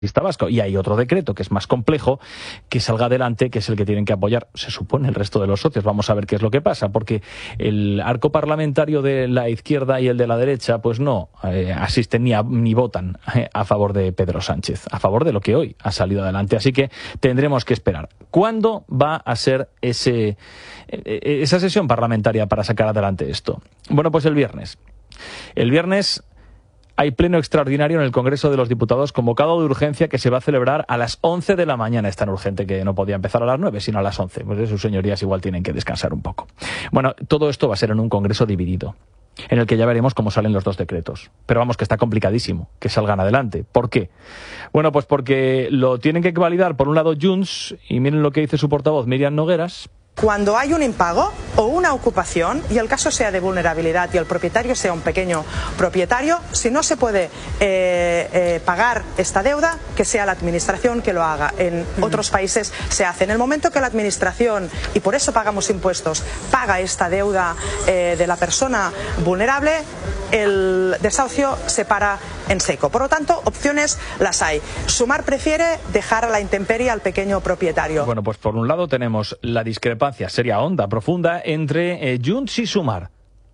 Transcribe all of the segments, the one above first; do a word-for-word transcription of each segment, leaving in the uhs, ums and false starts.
Vasco. Y hay otro decreto que es más complejo, que salga adelante, que es el que tienen que apoyar, se supone, el resto de los socios. Vamos a ver qué es lo que pasa, porque el arco parlamentario de la izquierda y el de la derecha, pues no eh, asisten ni, a, ni votan eh, a favor de Pedro Sánchez, a favor de lo que hoy ha salido adelante. Así que tendremos que esperar. ¿Cuándo va a ser ese, eh, esa sesión parlamentaria para sacar adelante esto? Bueno, pues el viernes. El viernes hay pleno extraordinario en el Congreso de los Diputados convocado de urgencia que se va a celebrar a las once de la mañana. Es tan urgente que no podía empezar a las nueve, sino a las once. Pues sus señorías igual tienen que descansar un poco. Bueno, todo esto va a ser en un Congreso dividido, en el que ya veremos cómo salen los dos decretos. Pero vamos, que está complicadísimo que salgan adelante. ¿Por qué? Bueno, pues porque lo tienen que validar, por un lado, Junts, y miren lo que dice su portavoz, Míriam Nogueras. Cuando hay un impago o una ocupación, y el caso sea de vulnerabilidad y el propietario sea un pequeño propietario, si no se puede eh, eh, pagar esta deuda, que sea la administración que lo haga. En uh-huh. otros países se hace. En el momento que la administración, y por eso pagamos impuestos, paga esta deuda eh, de la persona vulnerable, el desahucio se para en seco. Por lo tanto, opciones las hay. Sumar prefiere dejar a la intemperie al pequeño propietario. Bueno, pues por un lado tenemos la discrepancia seria, honda, profunda entre eh, Junts y Sumar.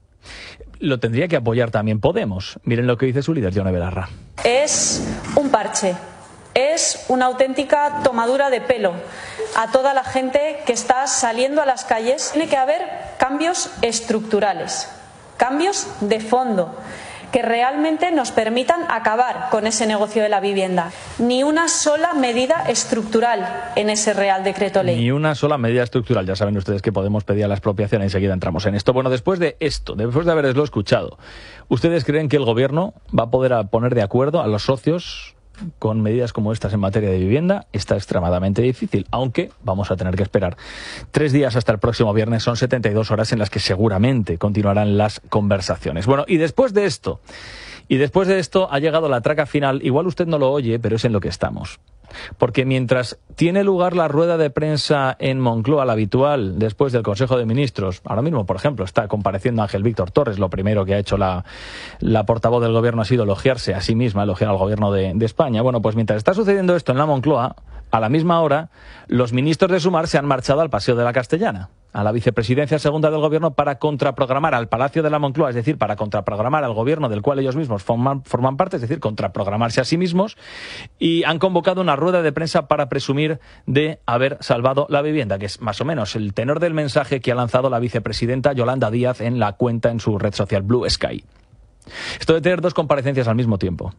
Lo tendría que apoyar también Podemos. Miren lo que dice su líder, Yone Belarra. Es un parche. Es una auténtica tomadura de pelo a toda la gente que está saliendo a las calles. Tiene que haber cambios estructurales, cambios de fondo, que realmente nos permitan acabar con ese negocio de la vivienda. Ni una sola medida estructural en ese Real Decreto Ley. Ni una sola medida estructural. Ya saben ustedes que Podemos pedir la expropiación. Enseguida entramos en esto. Bueno, después de esto, después de haberlo escuchado, ¿ustedes creen que el Gobierno va a poder poner de acuerdo a los socios con medidas como estas en materia de vivienda? Está extremadamente difícil, aunque vamos a tener que esperar tres días hasta el próximo viernes. Son setenta y dos horas en las que seguramente continuarán las conversaciones. Bueno, y después de esto, y después de esto ha llegado la traca final. Igual usted no lo oye, pero es en lo que estamos. Porque mientras tiene lugar la rueda de prensa en Moncloa, la habitual, después del Consejo de Ministros, ahora mismo, por ejemplo, está compareciendo Ángel Víctor Torres. Lo primero que ha hecho la, la portavoz del Gobierno ha sido elogiarse a sí misma, elogiar al Gobierno de, de España. Bueno, pues mientras está sucediendo esto en la Moncloa, a la misma hora, los ministros de Sumar se han marchado al Paseo de la Castellana, a la vicepresidencia segunda del Gobierno, para contraprogramar al Palacio de la Moncloa, es decir, para contraprogramar al Gobierno del cual ellos mismos forman, forman parte, es decir, contraprogramarse a sí mismos, y han convocado una rueda de prensa para presumir de haber salvado la vivienda, que es más o menos el tenor del mensaje que ha lanzado la vicepresidenta Yolanda Díaz en la cuenta en su red social Blue Sky. Esto de tener dos comparecencias al mismo tiempo,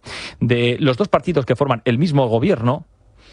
de los dos partidos que forman el mismo Gobierno,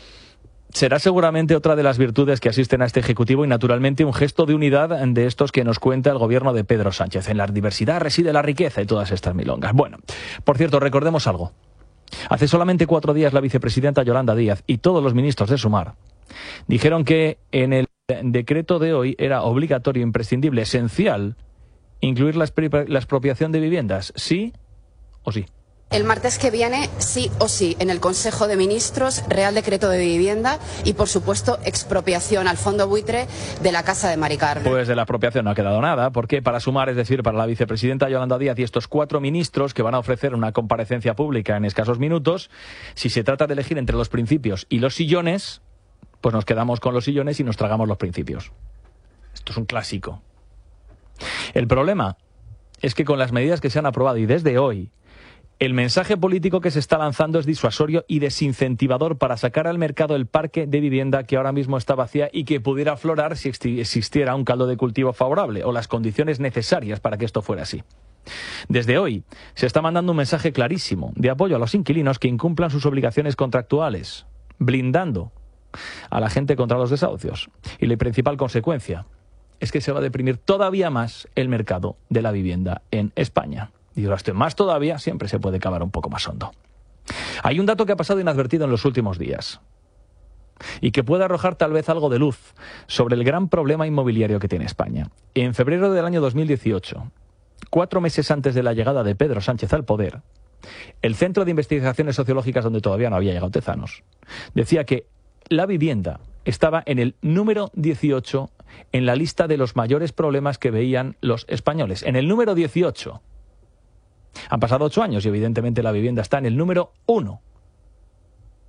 será seguramente otra de las virtudes que asisten a este Ejecutivo y, naturalmente, un gesto de unidad de estos que nos cuenta el Gobierno de Pedro Sánchez. En la diversidad reside la riqueza y todas estas milongas. Bueno, por cierto, recordemos algo. Hace solamente cuatro días la vicepresidenta Yolanda Díaz y todos los ministros de Sumar dijeron que en el decreto de hoy era obligatorio, imprescindible, esencial, incluir la, la expropiación de viviendas. ¿Sí o sí? El martes que viene, sí o sí, en el Consejo de Ministros, Real Decreto de Vivienda y, por supuesto, expropiación al fondo buitre de la Casa de Mari Carmen. Pues de la expropiación no ha quedado nada, porque para Sumar, es decir, para la vicepresidenta Yolanda Díaz y estos cuatro ministros que van a ofrecer una comparecencia pública en escasos minutos, si se trata de elegir entre los principios y los sillones, pues nos quedamos con los sillones y nos tragamos los principios. Esto es un clásico. El problema es que con las medidas que se han aprobado y desde hoy, el mensaje político que se está lanzando es disuasorio y desincentivador para sacar al mercado el parque de vivienda que ahora mismo está vacía y que pudiera aflorar si existiera un caldo de cultivo favorable o las condiciones necesarias para que esto fuera así. Desde hoy se está mandando un mensaje clarísimo de apoyo a los inquilinos que incumplan sus obligaciones contractuales, blindando a la gente contra los desahucios. Y la principal consecuencia es que se va a deprimir todavía más el mercado de la vivienda en España. Y ahora estoy más todavía, siempre se puede cavar un poco más hondo. Hay un dato que ha pasado inadvertido en los últimos días y que puede arrojar tal vez algo de luz sobre el gran problema inmobiliario que tiene España. En febrero del año dos mil dieciocho, cuatro meses antes de la llegada de Pedro Sánchez al poder, el Centro de Investigaciones Sociológicas, donde todavía no había llegado Tezanos, decía que la vivienda estaba en el número dieciocho en la lista de los mayores problemas que veían los españoles. En el número dieciocho. Han pasado ocho años y evidentemente la vivienda está en el número uno.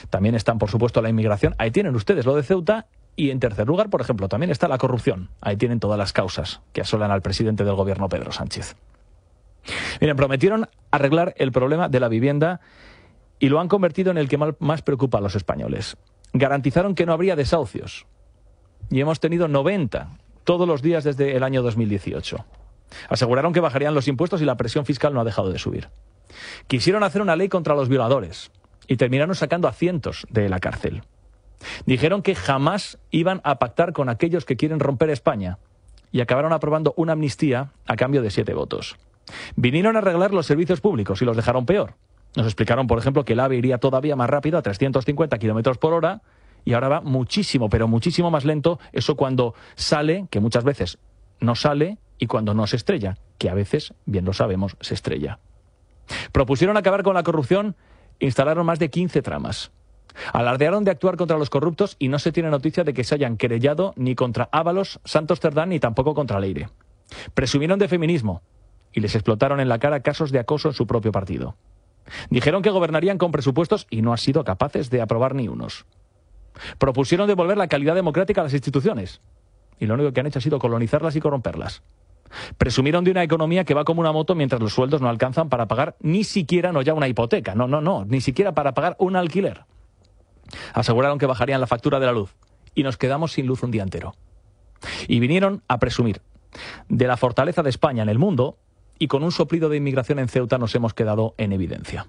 También están, por supuesto, la inmigración. Ahí tienen ustedes lo de Ceuta. Y en tercer lugar, por ejemplo, también está la corrupción. Ahí tienen todas las causas que asolan al presidente del gobierno, Pedro Sánchez. Miren, prometieron arreglar el problema de la vivienda y lo han convertido en el que más preocupa a los españoles. Garantizaron que no habría desahucios. Y hemos tenido noventa todos los días desde el año dos mil dieciocho. Aseguraron que bajarían los impuestos y la presión fiscal no ha dejado de subir. Quisieron hacer una ley contra los violadores y terminaron sacando a cientos de la cárcel. Dijeron que jamás iban a pactar con aquellos que quieren romper España y acabaron aprobando una amnistía a cambio de siete votos. Vinieron a arreglar los servicios públicos y los dejaron peor. Nos explicaron, por ejemplo, que el AVE iría todavía más rápido, a trescientos cincuenta kilómetros por hora, y ahora va muchísimo, pero muchísimo más lento. Eso cuando sale, que muchas veces no sale, y cuando no se estrella, que a veces, bien lo sabemos, se estrella. Propusieron acabar con la corrupción, instalaron más de quince tramas. Alardearon de actuar contra los corruptos y no se tiene noticia de que se hayan querellado ni contra Ábalos, Santos Cerdán ni tampoco contra Leire. Presumieron de feminismo y les explotaron en la cara casos de acoso en su propio partido. Dijeron que gobernarían con presupuestos y no han sido capaces de aprobar ni unos. Propusieron devolver la calidad democrática a las instituciones y lo único que han hecho ha sido colonizarlas y corromperlas. Presumieron de una economía que va como una moto mientras los sueldos no alcanzan para pagar ni siquiera, no ya una hipoteca, no, no, no, ni siquiera para pagar un alquiler. Aseguraron que bajarían la factura de la luz y nos quedamos sin luz un día entero. Y vinieron a presumir de la fortaleza de España en el mundo y con un soplido de inmigración en Ceuta nos hemos quedado en evidencia.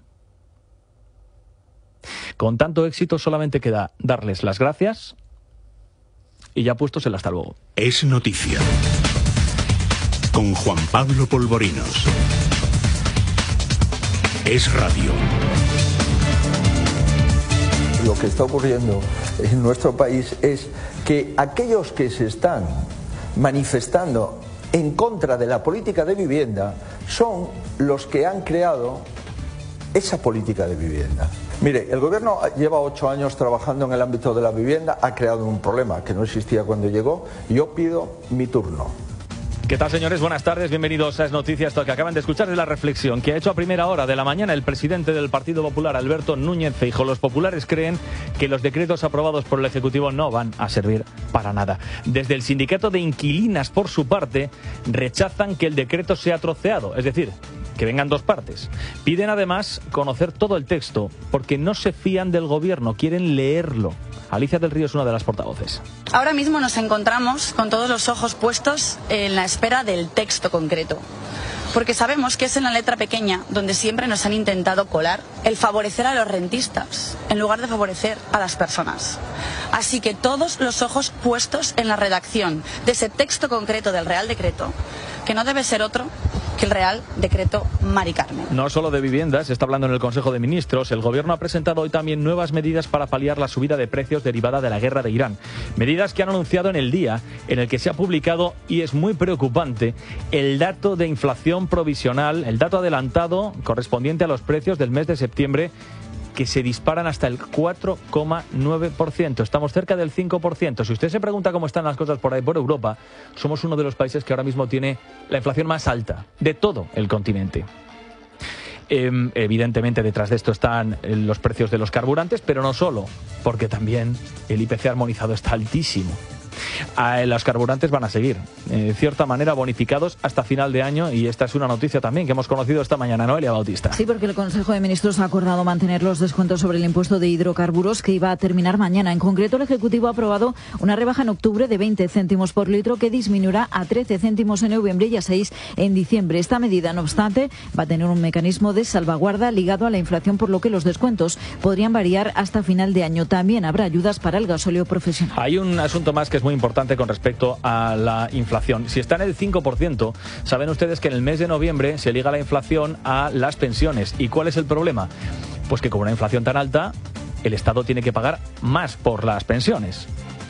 Con tanto éxito solamente queda darles las gracias y ya puestos el hasta luego. Es noticia. Con Juan Pablo Polvorinos. Es radio. Lo que está ocurriendo en nuestro país es que aquellos que se están manifestando en contra de la política de vivienda son los que han creado esa política de vivienda. Mire, el gobierno lleva ocho años trabajando en el ámbito de la vivienda, ha creado un problema que no existía cuando llegó. Yo pido mi turno. ¿Qué tal, señores? Buenas tardes, bienvenidos a Es Noticias. Esto que acaban de escuchar es la reflexión que ha hecho a primera hora de la mañana el presidente del Partido Popular, Alberto Núñez Feijóo. Los populares creen que los decretos aprobados por el Ejecutivo no van a servir para nada. Desde el sindicato de inquilinas, por su parte, rechazan que el decreto sea troceado, es decir, que vengan dos partes. Piden además conocer todo el texto, porque no se fían del gobierno, quieren leerlo. Alicia del Río es una de las portavoces. Ahora mismo nos encontramos con todos los ojos puestos en la espera del texto concreto, porque sabemos que es en la letra pequeña donde siempre nos han intentado colar el favorecer a los rentistas en lugar de favorecer a las personas. Así que todos los ojos puestos en la redacción de ese texto concreto del Real Decreto, que no debe ser otro que el Real Decreto Mari Carmen. No solo de viviendas, se está hablando en el Consejo de Ministros. El Gobierno ha presentado hoy también nuevas medidas para paliar la subida de precios derivada de la guerra de Irán. Medidas que han anunciado en el día en el que se ha publicado, y es muy preocupante, el dato de inflación provisional, el dato adelantado correspondiente a los precios del mes de septiembre, que se disparan hasta el cuatro coma nueve por ciento. Estamos cerca del cinco por ciento. Si usted se pregunta cómo están las cosas por ahí, por Europa, somos uno de los países que ahora mismo tiene la inflación más alta de todo el continente. Eh, evidentemente detrás de esto están los precios de los carburantes, pero no solo, porque también el I P C armonizado está altísimo. A los carburantes van a seguir, eh, de cierta manera, bonificados hasta final de año, y esta es una noticia también que hemos conocido esta mañana. Noelia Bautista. Sí, porque el Consejo de Ministros ha acordado mantener los descuentos sobre el impuesto de hidrocarburos, que iba a terminar mañana. En concreto, el Ejecutivo ha aprobado una rebaja en octubre de veinte céntimos por litro, que disminuirá a trece céntimos en noviembre y a seis en diciembre. Esta medida, no obstante, va a tener un mecanismo de salvaguarda ligado a la inflación, por lo que los descuentos podrían variar hasta final de año. También habrá ayudas para el gasóleo profesional. Hay un asunto más que es muy importante con respecto a la inflación. Si está en el cinco por ciento, saben ustedes que en el mes de noviembre se liga la inflación a las pensiones. ¿Y cuál es el problema? Pues que con una inflación tan alta, el Estado tiene que pagar más por las pensiones.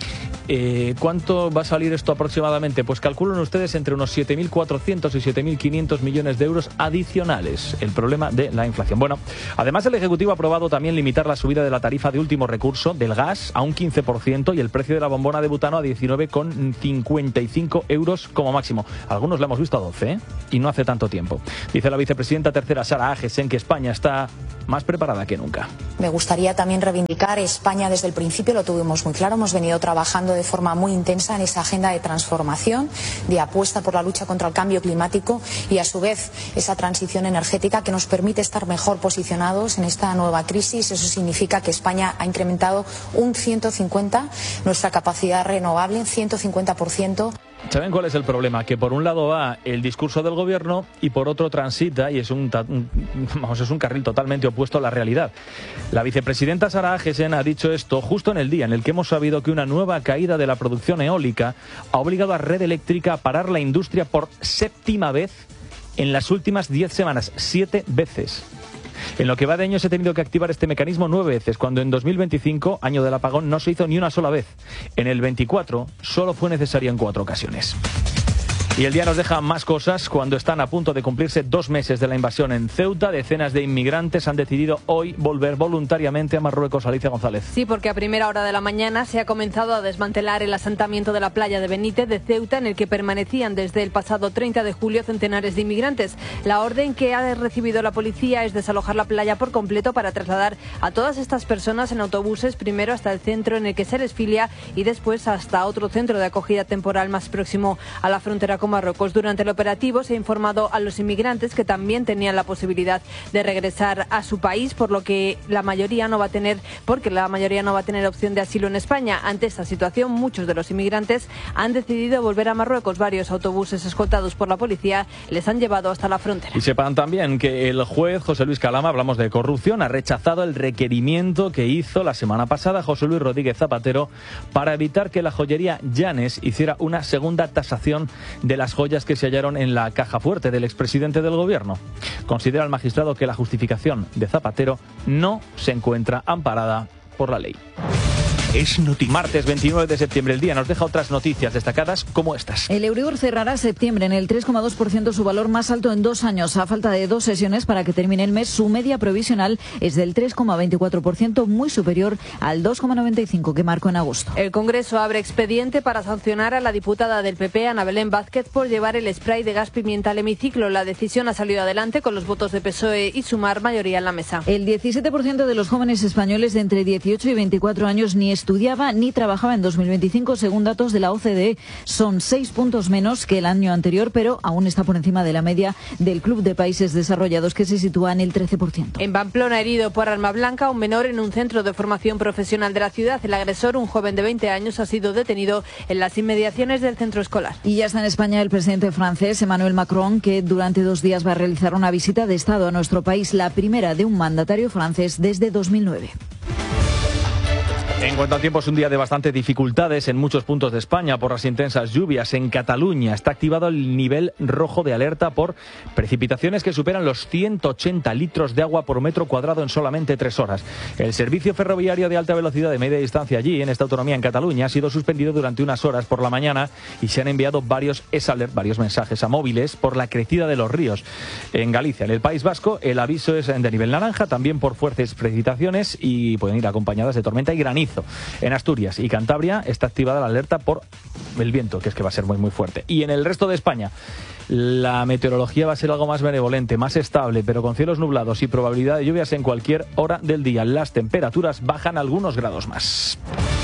Eh, ¿Cuánto va a salir esto aproximadamente? Pues calculan ustedes entre unos siete mil cuatrocientos y siete mil quinientos millones de euros adicionales. El problema de la inflación. Bueno, además el Ejecutivo ha aprobado también limitar la subida de la tarifa de último recurso del gas a un quince por ciento y el precio de la bombona de butano a diecinueve con cincuenta y cinco euros como máximo. Algunos lo hemos visto a doce, ¿eh? Y no hace tanto tiempo. Dice la vicepresidenta tercera Sara Agesen que España está más preparada que nunca. Me gustaría también reivindicar España desde el principio, lo tuvimos muy claro, hemos venido trabajando de forma muy intensa en esa agenda de transformación, de apuesta por la lucha contra el cambio climático y a su vez esa transición energética que nos permite estar mejor posicionados en esta nueva crisis. Eso significa que España ha incrementado un ciento cincuenta nuestra capacidad renovable, en ciento cincuenta por ciento. ¿Saben cuál es el problema? Que por un lado va el discurso del gobierno y por otro transita y es un, vamos, es un carril totalmente opuesto a la realidad. La vicepresidenta Sara Agesen ha dicho esto justo en el día en el que hemos sabido que una nueva caída de la producción eólica ha obligado a Red Eléctrica a parar la industria por séptima vez en las últimas diez semanas. Siete veces. En lo que va de año se ha tenido que activar este mecanismo nueve veces, cuando en dos mil veinticinco, año del apagón, no se hizo ni una sola vez. En el veinticuatro solo fue necesario en cuatro ocasiones. Y el día nos deja más cosas. Cuando están a punto de cumplirse dos meses de la invasión en Ceuta, decenas de inmigrantes han decidido hoy volver voluntariamente a Marruecos. Alicia González. Sí, porque a primera hora de la mañana se ha comenzado a desmantelar el asentamiento de la playa de Benítez de Ceuta, en el que permanecían desde el pasado treinta de julio centenares de inmigrantes. La orden que ha recibido la policía es desalojar la playa por completo para trasladar a todas estas personas en autobuses, primero hasta el centro en el que se les filia y después hasta otro centro de acogida temporal más próximo a la frontera con Marruecos. Durante el operativo se ha informado a los inmigrantes que también tenían la posibilidad de regresar a su país, por lo que la mayoría no va a tener, porque la mayoría no va a tener opción de asilo en España. Ante esta situación, muchos de los inmigrantes han decidido volver a Marruecos. Varios autobuses escoltados por la policía les han llevado hasta la frontera. Y sepan también que el juez José Luis Calama, hablamos de corrupción, ha rechazado el requerimiento que hizo la semana pasada José Luis Rodríguez Zapatero para evitar que la joyería Llanes hiciera una segunda tasación de las joyas que se hallaron en la caja fuerte del expresidente del gobierno. Considera el magistrado que la justificación de Zapatero no se encuentra amparada por la ley. Es noticia. Martes veintinueve de septiembre, el día nos deja otras noticias destacadas como estas. El Euribor cerrará septiembre en el tres coma dos por ciento, su valor más alto en dos años. A falta de dos sesiones para que termine el mes, su media provisional es del tres coma veinticuatro por ciento, muy superior al dos coma noventa y cinco por ciento que marcó en agosto. El Congreso abre expediente para sancionar a la diputada del P P, Ana Belén Vázquez, por llevar el spray de gas pimienta al hemiciclo. La decisión ha salido adelante con los votos de P S O E y Sumar, mayoría en la mesa. El diecisiete por ciento de los jóvenes españoles de entre dieciocho y veinticuatro años ni estudiaba ni trabajaba en dos mil veinticinco, según datos de la O C D E. Son seis puntos menos que el año anterior, pero aún está por encima de la media del Club de Países Desarrollados, que se sitúa en el trece por ciento. En Pamplona, herido por arma blanca, un menor en un centro de formación profesional de la ciudad. El agresor, un joven de veinte años, ha sido detenido en las inmediaciones del centro escolar. Y ya está en España el presidente francés, Emmanuel Macron, que durante dos días va a realizar una visita de Estado a nuestro país, la primera de un mandatario francés desde dos mil nueve. En cuanto al tiempo, es un día de bastantes dificultades en muchos puntos de España por las intensas lluvias. En Cataluña está activado el nivel rojo de alerta por precipitaciones que superan los ciento ochenta litros de agua por metro cuadrado en solamente tres horas. El servicio ferroviario de alta velocidad de media distancia allí, en esta autonomía, en Cataluña, ha sido suspendido durante unas horas por la mañana y se han enviado varios S-Alert, varios mensajes a móviles por la crecida de los ríos. En Galicia, en el País Vasco, el aviso es de nivel naranja, también por fuertes precipitaciones y pueden ir acompañadas de tormenta y granizo. En Asturias y Cantabria está activada la alerta por el viento, que es que va a ser muy muy fuerte. Y en el resto de España la meteorología va a ser algo más benevolente, más estable, pero con cielos nublados y probabilidad de lluvias en cualquier hora del día. Las temperaturas bajan algunos grados más.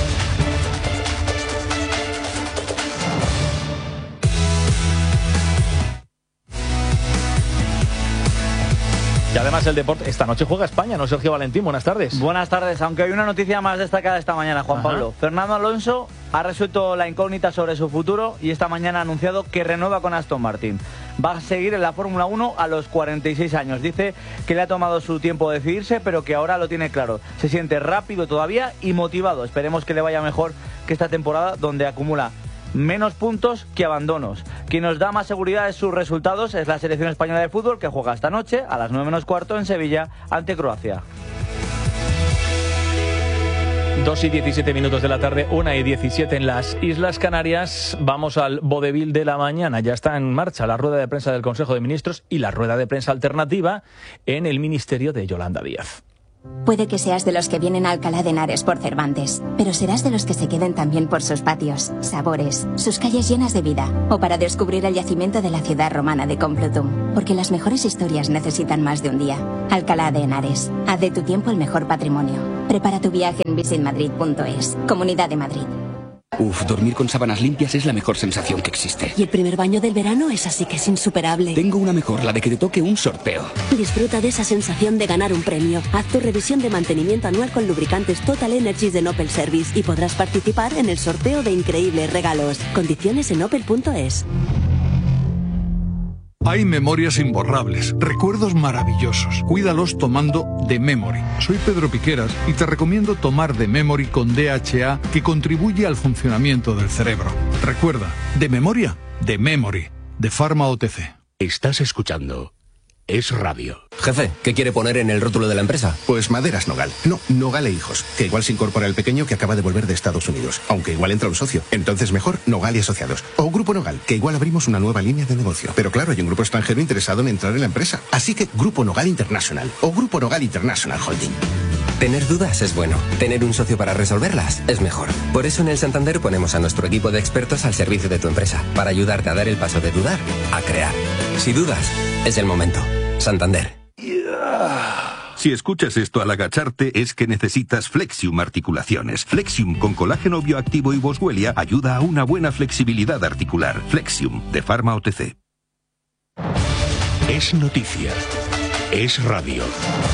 Y además el deporte, esta noche juega España, ¿no, Sergio Valentín? Buenas tardes. Buenas tardes, aunque hay una noticia más destacada esta mañana, Juan Ajá. Pablo. Fernando Alonso ha resuelto la incógnita sobre su futuro y esta mañana ha anunciado que renueva con Aston Martin. Va a seguir en la Fórmula uno a los cuarenta y seis años. Dice que le ha tomado su tiempo decidirse, pero que ahora lo tiene claro. Se siente rápido todavía y motivado. Esperemos que le vaya mejor que esta temporada, donde acumula menos puntos que abandonos. Quien nos da más seguridad de sus resultados es la selección española de fútbol, que juega esta noche a las nueve menos cuarto en Sevilla ante Croacia. dos y diecisiete minutos de la tarde, una y diecisiete en las Islas Canarias. Vamos al vodevil de la mañana. Ya está en marcha la rueda de prensa del Consejo de Ministros y la rueda de prensa alternativa en el Ministerio de Yolanda Díaz. Puede que seas de los que vienen a Alcalá de Henares por Cervantes, pero serás de los que se queden también por sus patios, sabores, sus calles llenas de vida, o para descubrir el yacimiento de la ciudad romana de Complutum, porque las mejores historias necesitan más de un día. Alcalá de Henares, haz de tu tiempo el mejor patrimonio. Prepara tu viaje en visit madrid punto es, Comunidad de Madrid. Uf, dormir con sábanas limpias es la mejor sensación que existe. Y el primer baño del verano es así que es insuperable. Tengo una mejor, la de que te toque un sorteo. Disfruta de esa sensación de ganar un premio. Haz tu revisión de mantenimiento anual con lubricantes Total Energies de Opel Service y podrás participar en el sorteo de increíbles regalos. Condiciones en opel punto es. Hay memorias imborrables, recuerdos maravillosos. Cuídalos tomando The Memory. Soy Pedro Piqueras y te recomiendo tomar The Memory con D H A, que contribuye al funcionamiento del cerebro. Recuerda, de memoria, The Memory, de Pharma O T C. Estás escuchando Es Radio. Jefe, ¿qué quiere poner en el rótulo de la empresa? Pues Maderas Nogal. No, Nogal e Hijos. Que igual se incorpora el pequeño que acaba de volver de Estados Unidos. Aunque igual entra un socio. Entonces mejor Nogal y Asociados. O Grupo Nogal, que igual abrimos una nueva línea de negocio. Pero claro, hay un grupo extranjero interesado en entrar en la empresa. Así que Grupo Nogal International. O Grupo Nogal International Holding. Tener dudas es bueno. Tener un socio para resolverlas es mejor. Por eso en el Santander ponemos a nuestro equipo de expertos al servicio de tu empresa. Para ayudarte a dar el paso de dudar a crear. Si dudas, es el momento. Santander. Si escuchas esto al agacharte es que necesitas Flexium Articulaciones. Flexium con colágeno bioactivo y boswellia ayuda a una buena flexibilidad articular. Flexium de Pharma O T C. Es noticia. Es radio.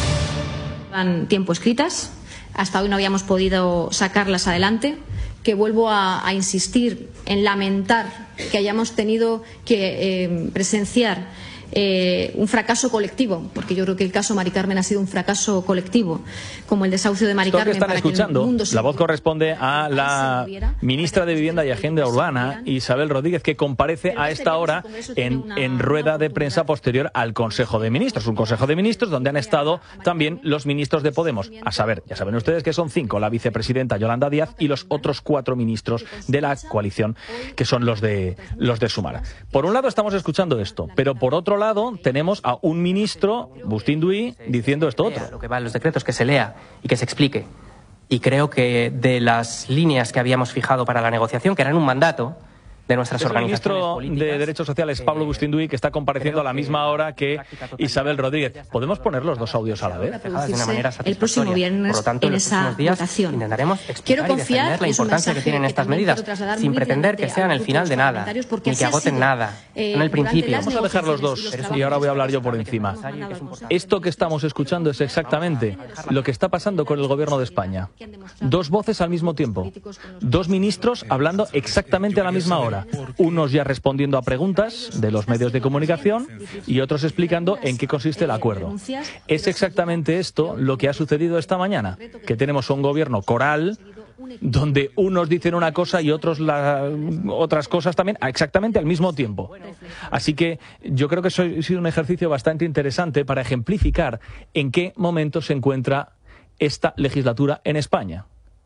Dan tiempo escritas. Hasta hoy no habíamos podido sacarlas adelante. Que vuelvo a, a insistir en lamentar que hayamos tenido que eh, presenciar Eh, un fracaso colectivo, porque yo creo que el caso Mari Carmen ha sido un fracaso colectivo, como el desahucio de Mari Esto Carmen. que están para escuchando, que el mundo la voz corresponde a la ministra de Vivienda y Agenda Urbana, Isabel Rodríguez, que comparece a esta hora en, en rueda de prensa posterior al Consejo de Ministros. Un Consejo de Ministros donde han estado también los ministros de Podemos. A saber, ya saben ustedes que son cinco, la vicepresidenta Yolanda Díaz y los otros cuatro ministros de la coalición, que son los de, los de Sumar. Por un lado estamos escuchando esto, pero por otro lado tenemos a un ministro, Bustín Duy, diciendo esto otro. Lo que va en los decretos, que se lea y que se explique. Y creo que de las líneas que habíamos fijado para la negociación, que eran un mandato de nuestras es organizaciones el ministro políticas, de Derechos Sociales, Pablo Bustín Duy, que está compareciendo a la misma hora que Isabel Rodríguez. ¿Podemos poner los dos audios a la vez? De una manera el próximo viernes. Por lo tanto, en esa votación intentaremos quiero confiar y la importancia que tienen estas medidas, sin pretender que sean el final de nada, ni que agoten nada, eh, en el principio. Vamos a dejar los dos y ahora voy a hablar yo por encima. Esto que estamos escuchando es exactamente lo que está pasando con el gobierno de España. Dos voces al mismo tiempo. Dos ministros hablando exactamente a la misma hora. Unos ya respondiendo a preguntas de los medios de comunicación y otros explicando en qué consiste el acuerdo. Es exactamente esto lo que ha sucedido esta mañana, que tenemos un gobierno coral donde unos dicen una cosa y otros la, otras cosas también exactamente al mismo tiempo. Así que yo creo que eso ha sido un ejercicio bastante interesante para ejemplificar en qué momento se encuentra esta legislatura en España,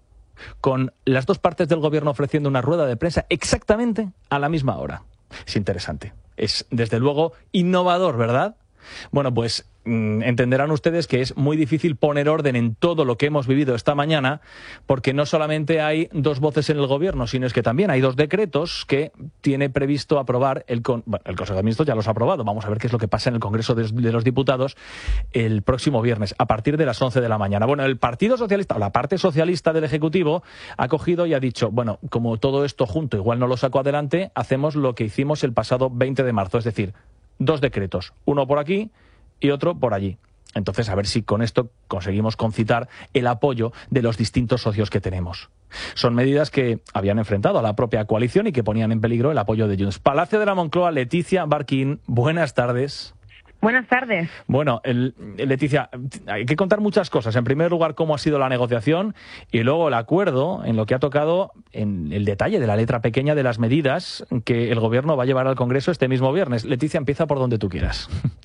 con las dos partes del gobierno ofreciendo una rueda de prensa exactamente a la misma hora. Es interesante. Es, desde luego, innovador, ¿verdad? Bueno, pues mmm, entenderán ustedes que es muy difícil poner orden en todo lo que hemos vivido esta mañana, porque no solamente hay dos voces en el gobierno, sino es que también hay dos decretos que tiene previsto aprobar el, con, bueno, el Consejo de Ministros. Ya los ha aprobado. Vamos a ver qué es lo que pasa en el Congreso de, de los Diputados el próximo viernes, a partir de las once de la mañana. Bueno, el Partido Socialista, o la parte socialista del Ejecutivo, ha cogido y ha dicho, bueno, como todo esto junto igual no lo saco adelante, hacemos lo que hicimos el pasado veinte de marzo, es decir, dos decretos, uno por aquí y otro por allí. Entonces, a ver si con esto conseguimos concitar el apoyo de los distintos socios que tenemos. Son medidas que habían enfrentado a la propia coalición y que ponían en peligro el apoyo de Junts. Palacio de la Moncloa, Leticia Barquín, buenas tardes. Buenas tardes. Bueno, el, Leticia, hay que contar muchas cosas. En primer lugar, cómo ha sido la negociación y luego el acuerdo en lo que ha tocado en el detalle de la letra pequeña de las medidas que el Gobierno va a llevar al Congreso este mismo viernes. Leticia, empieza por donde tú quieras.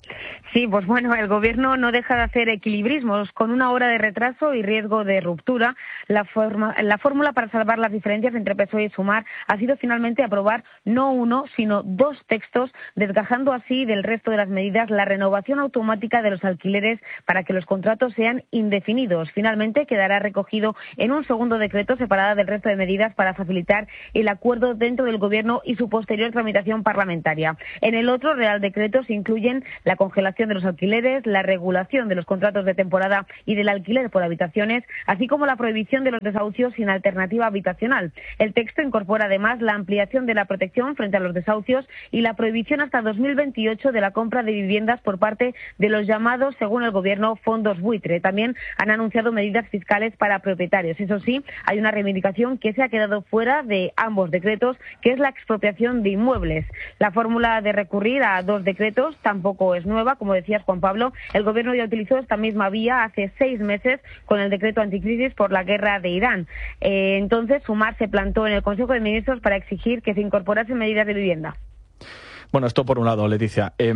Sí, pues bueno, el Gobierno no deja de hacer equilibrismos. Con una hora de retraso y riesgo de ruptura, la, forma, la fórmula para salvar las diferencias entre P S O E y Sumar ha sido finalmente aprobar no uno, sino dos textos, desgajando así del resto de las medidas la renovación automática de los alquileres para que los contratos sean indefinidos. Finalmente quedará recogido en un segundo decreto separada del resto de medidas para facilitar el acuerdo dentro del Gobierno y su posterior tramitación parlamentaria. En el otro Real Decreto se incluyen la congelación de los alquileres, la regulación de los contratos de temporada y del alquiler por habitaciones, así como la prohibición de los desahucios sin alternativa habitacional. El texto incorpora además la ampliación de la protección frente a los desahucios y la prohibición hasta dos mil veintiocho de la compra de viviendas por parte de los llamados, según el Gobierno, fondos buitre. También han anunciado medidas fiscales para propietarios. Eso sí, hay una reivindicación que se ha quedado fuera de ambos decretos, que es la expropiación de inmuebles. La fórmula de recurrir a dos decretos tampoco es nueva, como decías, Juan Pablo. El Gobierno ya utilizó esta misma vía hace seis meses con el decreto anticrisis por la guerra de Irán. Eh, entonces, Sumar se plantó en el Consejo de Ministros para exigir que se incorporasen medidas de vivienda. Bueno, esto por un lado, Leticia. Eh,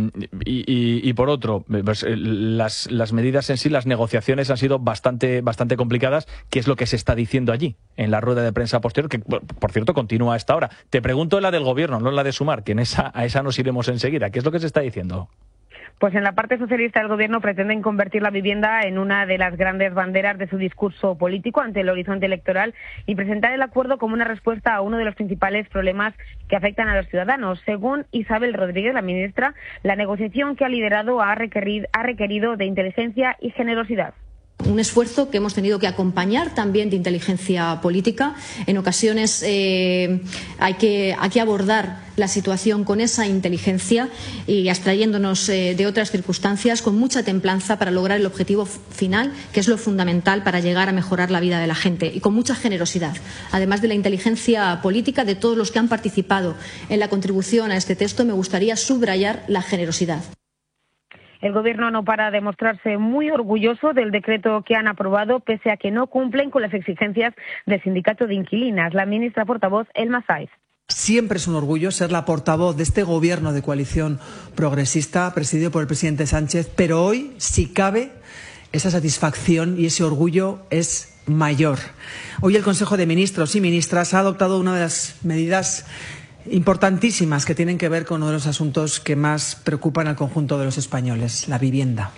y, y, y por otro, pues, las, las medidas en sí, las negociaciones han sido bastante, bastante complicadas. ¿Qué es lo que se está diciendo allí, en la rueda de prensa posterior? Que, por cierto, continúa a esta hora. Te pregunto en la del Gobierno, no en la de Sumar, que en esa, a esa nos iremos enseguida. ¿Qué es lo que se está diciendo? Pues en la parte socialista del Gobierno pretenden convertir la vivienda en una de las grandes banderas de su discurso político ante el horizonte electoral y presentar el acuerdo como una respuesta a uno de los principales problemas que afectan a los ciudadanos. Según Isabel Rodríguez, la ministra, la negociación que ha liderado ha requerido, ha requerido de inteligencia y generosidad. Un esfuerzo que hemos tenido que acompañar también de inteligencia política. En ocasiones eh, hay, que, hay que abordar la situación con esa inteligencia y abstrayéndonos eh, de otras circunstancias con mucha templanza para lograr el objetivo final, que es lo fundamental para llegar a mejorar la vida de la gente, y con mucha generosidad. Además de la inteligencia política de todos los que han participado en la contribución a este texto, me gustaría subrayar la generosidad. El Gobierno no para de mostrarse muy orgulloso del decreto que han aprobado, pese a que no cumplen con las exigencias del sindicato de inquilinas. La ministra portavoz, Elma Saiz. Siempre es un orgullo ser la portavoz de este Gobierno de coalición progresista, presidido por el presidente Sánchez, pero hoy, si cabe, esa satisfacción y ese orgullo es mayor. Hoy el Consejo de Ministros y Ministras ha adoptado una de las medidas importantísimas que tienen que ver con uno de los asuntos que más preocupan al conjunto de los españoles, la vivienda.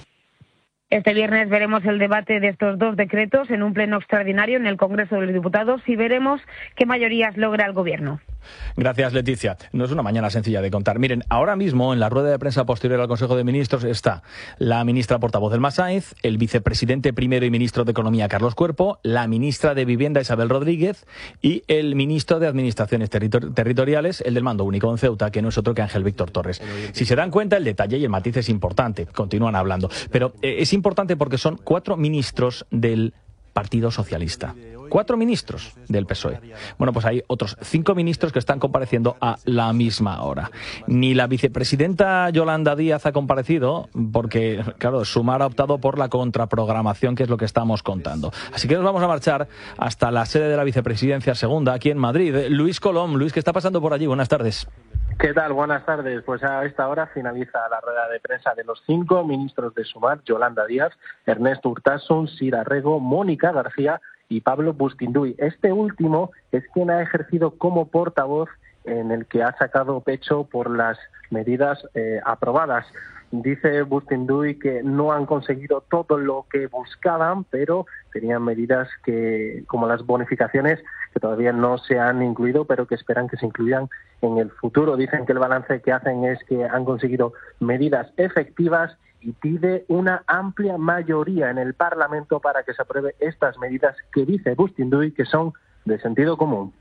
Este viernes veremos el debate de estos dos decretos en un pleno extraordinario en el Congreso de los Diputados y veremos qué mayorías logra el Gobierno. Gracias, Leticia. No es una mañana sencilla de contar. Miren, ahora mismo en la rueda de prensa posterior al Consejo de Ministros está la ministra portavoz Elma Saiz, el vicepresidente primero y ministro de Economía Carlos Cuerpo, la ministra de Vivienda Isabel Rodríguez y el ministro de Administraciones Territor- Territoriales, el del Mando Único en Ceuta, que no es otro que Ángel Víctor Torres. Si se dan cuenta, el detalle y el matiz es importante. Continúan hablando. Pero eh, es importante porque son cuatro ministros del Partido Socialista. Cuatro ministros del P S O E. Bueno, pues hay otros cinco ministros que están compareciendo a la misma hora. Ni la vicepresidenta Yolanda Díaz ha comparecido porque, claro, Sumar ha optado por la contraprogramación, que es lo que estamos contando. Así que nos vamos a marchar hasta la sede de la vicepresidencia segunda, aquí en Madrid. Luis Colom. Luis, ¿qué está pasando por allí? Buenas tardes. ¿Qué tal? Buenas tardes. Pues a esta hora finaliza la rueda de prensa de los cinco ministros de Sumar: Yolanda Díaz, Ernesto Urtasun, Sira Rego, Mónica García y Pablo Bustinduy. Este último es quien ha ejercido como portavoz, en el que ha sacado pecho por las medidas eh, aprobadas. Dice Bustinduy que no han conseguido todo lo que buscaban, pero tenían medidas que, como las bonificaciones, que todavía no se han incluido, pero que esperan que se incluyan en el futuro. Dicen que el balance que hacen es que han conseguido medidas efectivas y pide una amplia mayoría en el Parlamento para que se apruebe estas medidas que dice Bustinduy que son de sentido común.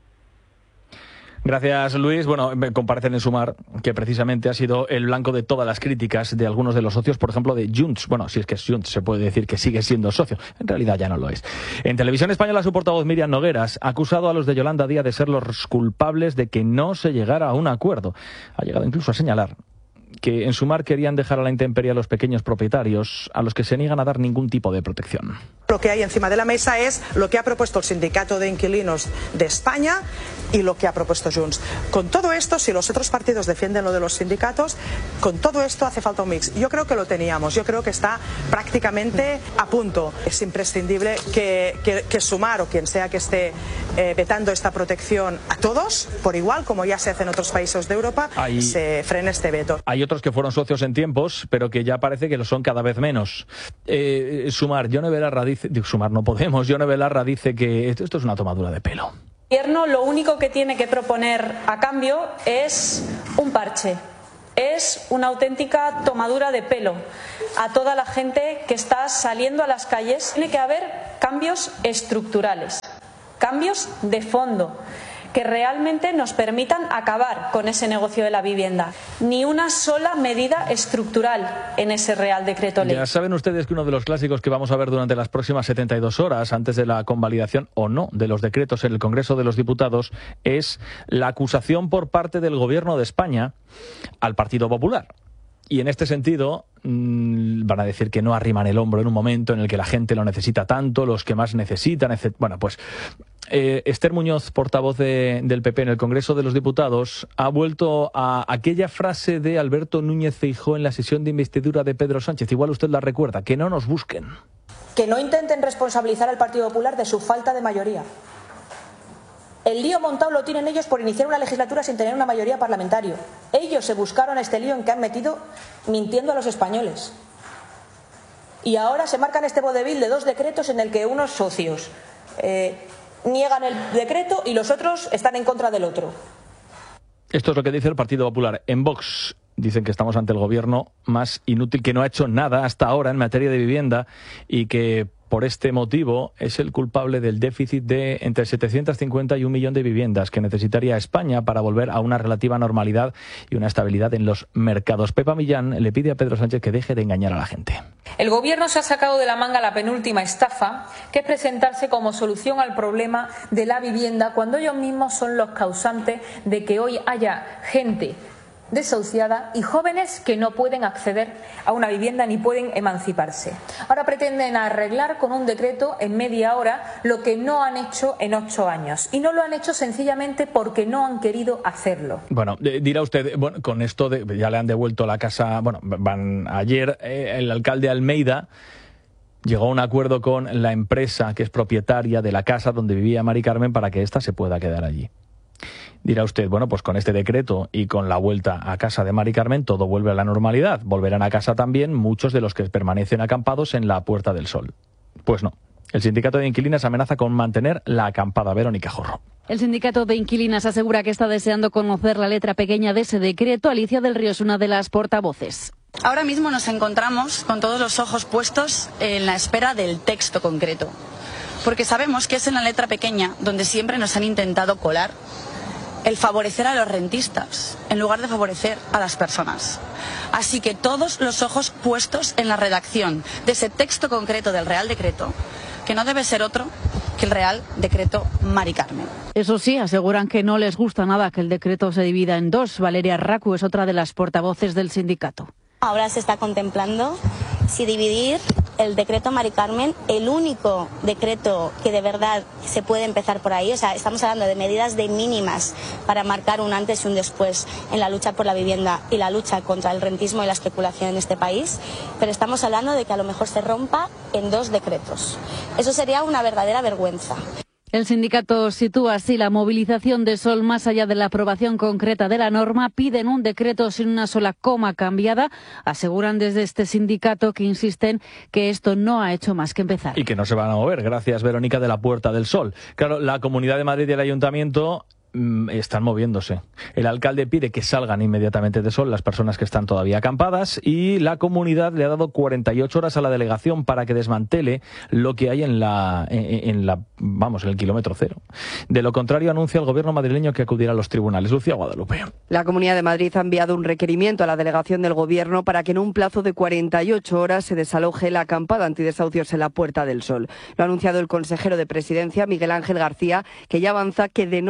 Gracias, Luis. Bueno, me comparecen en Sumar, que precisamente ha sido el blanco de todas las críticas de algunos de los socios, por ejemplo, de Junts. Bueno, si es que es Junts, se puede decir que sigue siendo socio. En realidad ya no lo es. En Televisión Española, su portavoz Miriam Nogueras ha acusado a los de Yolanda Díaz de ser los culpables de que no se llegara a un acuerdo. Ha llegado incluso a señalar que en Sumar querían dejar a la intemperie a los pequeños propietarios, a los que se niegan a dar ningún tipo de protección. Lo que hay encima de la mesa es lo que ha propuesto el Sindicato de Inquilinos de España, y lo que ha propuesto Junts. Con todo esto, si los otros partidos defienden lo de los sindicatos, con todo esto hace falta un mix. Yo creo que lo teníamos, yo creo que está prácticamente a punto. Es imprescindible que, que, que Sumar o quien sea que esté eh, vetando esta protección a todos, por igual, como ya se hace en otros países de Europa, hay, se frene este veto. Hay otros que fueron socios en tiempos, pero que ya parece que lo son cada vez menos. Eh, Sumar, Yone Belarra dice, digo, Sumar no podemos, Yone Belarra dice que esto, esto es una tomadura de pelo. El gobierno lo único que tiene que proponer a cambio es un parche, es una auténtica tomadura de pelo a toda la gente que está saliendo a las calles. Tiene que haber cambios estructurales, cambios de fondo, que realmente nos permitan acabar con ese negocio de la vivienda. Ni una sola medida estructural en ese Real Decreto Ley. Ya saben ustedes que uno de los clásicos que vamos a ver durante las próximas setenta y dos horas, antes de la convalidación o no de los decretos en el Congreso de los Diputados, es la acusación por parte del Gobierno de España al Partido Popular. Y en este sentido mmm, van a decir que no arriman el hombro en un momento en el que la gente lo necesita tanto, los que más necesitan, etcétera. Bueno, pues eh, Esther Muñoz, portavoz de, del P P en el Congreso de los Diputados, ha vuelto a aquella frase de Alberto Núñez Feijóo en la sesión de investidura de Pedro Sánchez. Igual usted la recuerda, que no nos busquen. Que no intenten responsabilizar al Partido Popular de su falta de mayoría. El lío montado lo tienen ellos por iniciar una legislatura sin tener una mayoría parlamentaria. Ellos se buscaron este lío en que han metido mintiendo a los españoles. Y ahora se marcan este vodevil de dos decretos en el que unos socios eh, niegan el decreto y los otros están en contra del otro. Esto es lo que dice el Partido Popular. En Vox dicen que estamos ante el gobierno más inútil, que no ha hecho nada hasta ahora en materia de vivienda y que por este motivo es el culpable del déficit de entre setecientos cincuenta y un millón de viviendas que necesitaría España para volver a una relativa normalidad y una estabilidad en los mercados. Pepa Millán le pide a Pedro Sánchez que deje de engañar a la gente. El Gobierno se ha sacado de la manga la penúltima estafa, que es presentarse como solución al problema de la vivienda cuando ellos mismos son los causantes de que hoy haya gente desahuciada y jóvenes que no pueden acceder a una vivienda ni pueden emanciparse. Ahora pretenden arreglar con un decreto en media hora lo que no han hecho en ocho años. Y no lo han hecho sencillamente porque no han querido hacerlo. Bueno, dirá usted, bueno, con esto de, ya le han devuelto la casa, bueno, van ayer eh, el alcalde Almeida llegó a un acuerdo con la empresa que es propietaria de la casa donde vivía Mari Carmen para que ésta se pueda quedar allí. Dirá usted, bueno, pues con este decreto y con la vuelta a casa de Mari Carmen todo vuelve a la normalidad. Volverán a casa también muchos de los que permanecen acampados en la Puerta del Sol. Pues no. El sindicato de inquilinas amenaza con mantener la acampada. Verónica Jorro. El sindicato de inquilinas asegura que está deseando conocer la letra pequeña de ese decreto. Alicia del Río es una de las portavoces. Ahora mismo nos encontramos con todos los ojos puestos en la espera del texto concreto. Porque sabemos que es en la letra pequeña donde siempre nos han intentado colar el favorecer a los rentistas en lugar de favorecer a las personas. Así que todos los ojos puestos en la redacción de ese texto concreto del Real Decreto, que no debe ser otro que el Real Decreto Mari Carmen. Eso sí, aseguran que no les gusta nada que el decreto se divida en dos. Valeria Racu es otra de las portavoces del sindicato. Ahora se está contemplando si dividir el decreto Mari Carmen, el único decreto que de verdad se puede empezar por ahí. O sea, estamos hablando de medidas de mínimas para marcar un antes y un después en la lucha por la vivienda y la lucha contra el rentismo y la especulación en este país, pero estamos hablando de que a lo mejor se rompa en dos decretos. Eso sería una verdadera vergüenza. El sindicato sitúa así la movilización de Sol más allá de la aprobación concreta de la norma. Piden un decreto sin una sola coma cambiada. Aseguran desde este sindicato que insisten que esto no ha hecho más que empezar. Y que no se van a mover. Gracias, Verónica, de la Puerta del Sol. Claro, la Comunidad de Madrid y el Ayuntamiento están moviéndose. El alcalde pide que salgan inmediatamente de Sol las personas que están todavía acampadas y la comunidad le ha dado cuarenta y ocho horas a la delegación para que desmantele lo que hay en la, en, en la vamos, en el kilómetro cero. De lo contrario, anuncia el gobierno madrileño que acudirá a los tribunales. Lucía Guadalupe. La Comunidad de Madrid ha enviado un requerimiento a la delegación del gobierno para que en un plazo de cuarenta y ocho horas se desaloje la acampada antidesahucios en la Puerta del Sol. Lo ha anunciado el consejero de Presidencia, Miguel Ángel García, que ya avanza que de no ser así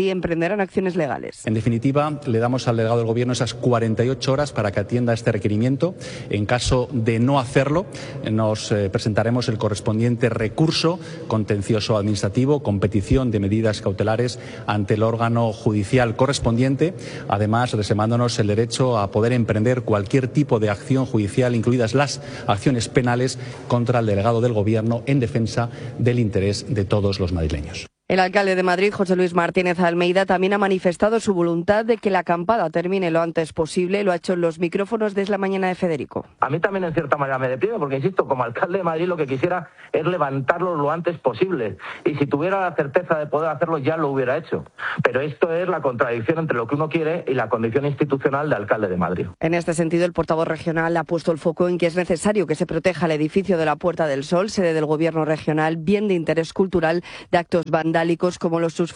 así emprenderán acciones legales. En definitiva, le damos al delegado del Gobierno esas cuarenta y ocho horas para que atienda este requerimiento. En caso de no hacerlo, nos eh, presentaremos el correspondiente recurso contencioso administrativo con petición de medidas cautelares ante el órgano judicial correspondiente, además reservándonos el derecho a poder emprender cualquier tipo de acción judicial, incluidas las acciones penales contra el delegado del Gobierno en defensa del interés de todos los madrileños. El alcalde de Madrid, José Luis Martínez Almeida, también ha manifestado su voluntad de que la acampada termine lo antes posible. Lo ha hecho en los micrófonos de La Mañana de Federico. A mí también en cierta manera me deprime porque, insisto, como alcalde de Madrid lo que quisiera es levantarlo lo antes posible. Y si tuviera la certeza de poder hacerlo ya lo hubiera hecho. Pero esto es la contradicción entre lo que uno quiere y la condición institucional de alcalde de Madrid. En este sentido, el portavoz regional ha puesto el foco en que es necesario que se proteja el edificio de la Puerta del Sol, sede del Gobierno regional, bien de interés cultural, de actos vandálicos como los sus...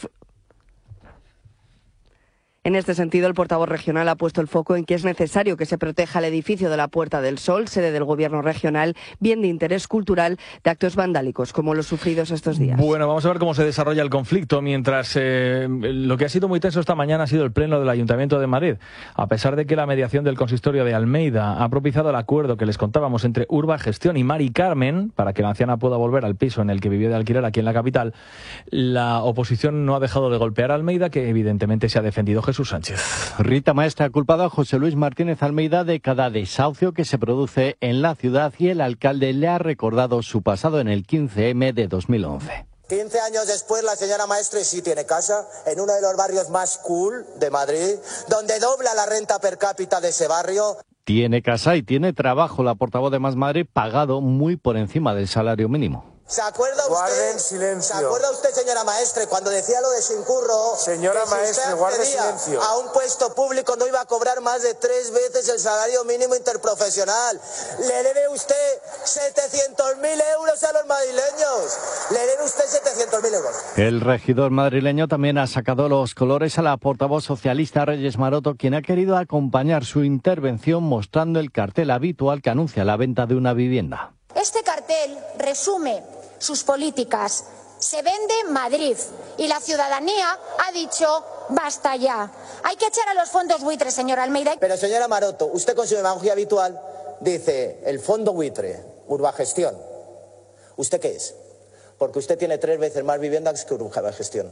En este sentido, el portavoz regional ha puesto el foco en que es necesario que se proteja el edificio de la Puerta del Sol, sede del Gobierno regional, bien de interés cultural, de actos vandálicos, como los sufridos estos días. Bueno, vamos a ver cómo se desarrolla el conflicto, mientras eh, lo que ha sido muy tenso esta mañana ha sido el pleno del Ayuntamiento de Madrid. A pesar de que la mediación del consistorio de Almeida ha propiciado el acuerdo que les contábamos entre Urba Gestión y Mari Carmen, para que la anciana pueda volver al piso en el que vivió de alquiler aquí en la capital, la oposición no ha dejado de golpear a Almeida, que evidentemente se ha defendido Jesús Sánchez. Rita Maestre ha culpado a José Luis Martínez Almeida de cada desahucio que se produce en la ciudad y el alcalde le ha recordado su pasado en el quince eme de dos mil once. quince años después, la señora Maestre sí tiene casa en uno de los barrios más cool de Madrid, donde dobla la renta per cápita de ese barrio. Tiene casa y tiene trabajo. La portavoz de Más Madrid pagado muy por encima del salario mínimo. ¿Se acuerda usted? Guarden silencio. ¿Se acuerda usted, señora Maestre, cuando decía lo de sin curro? Señora que si Maestre, usted guarde accedía silencio. a un puesto público no iba a cobrar más de tres veces el salario mínimo interprofesional. Le debe usted setecientos mil euros a los madrileños. Le debe usted setecientos mil euros. El regidor madrileño también ha sacado los colores a la portavoz socialista Reyes Maroto, quien ha querido acompañar su intervención mostrando el cartel habitual que anuncia la venta de una vivienda. Este cartel resume sus políticas. Se vende Madrid y la ciudadanía ha dicho basta ya. Hay que echar a los fondos buitres, señora Almeida. Pero señora Maroto, usted con su demagogia habitual dice el fondo buitre, Urbagestión. ¿Usted qué es? Porque usted tiene tres veces más viviendas que Urbagestión.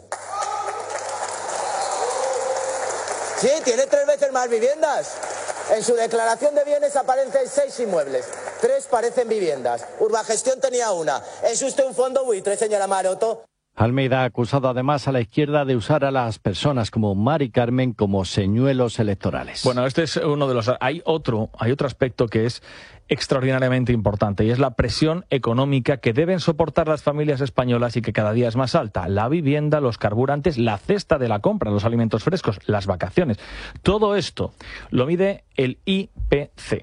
Sí, tiene tres veces más viviendas. En su declaración de bienes aparecen seis inmuebles. Tres parecen viviendas. Urbagestión tenía una. ¿Es usted un fondo buitre, señora Maroto? Almeida ha acusado además a la izquierda de usar a las personas como Mari Carmen como señuelos electorales. Bueno, este es uno de los... Hay otro, hay otro aspecto que es extraordinariamente importante y es la presión económica que deben soportar las familias españolas y que cada día es más alta. La vivienda, los carburantes, la cesta de la compra, los alimentos frescos, las vacaciones. Todo esto lo mide el I P C,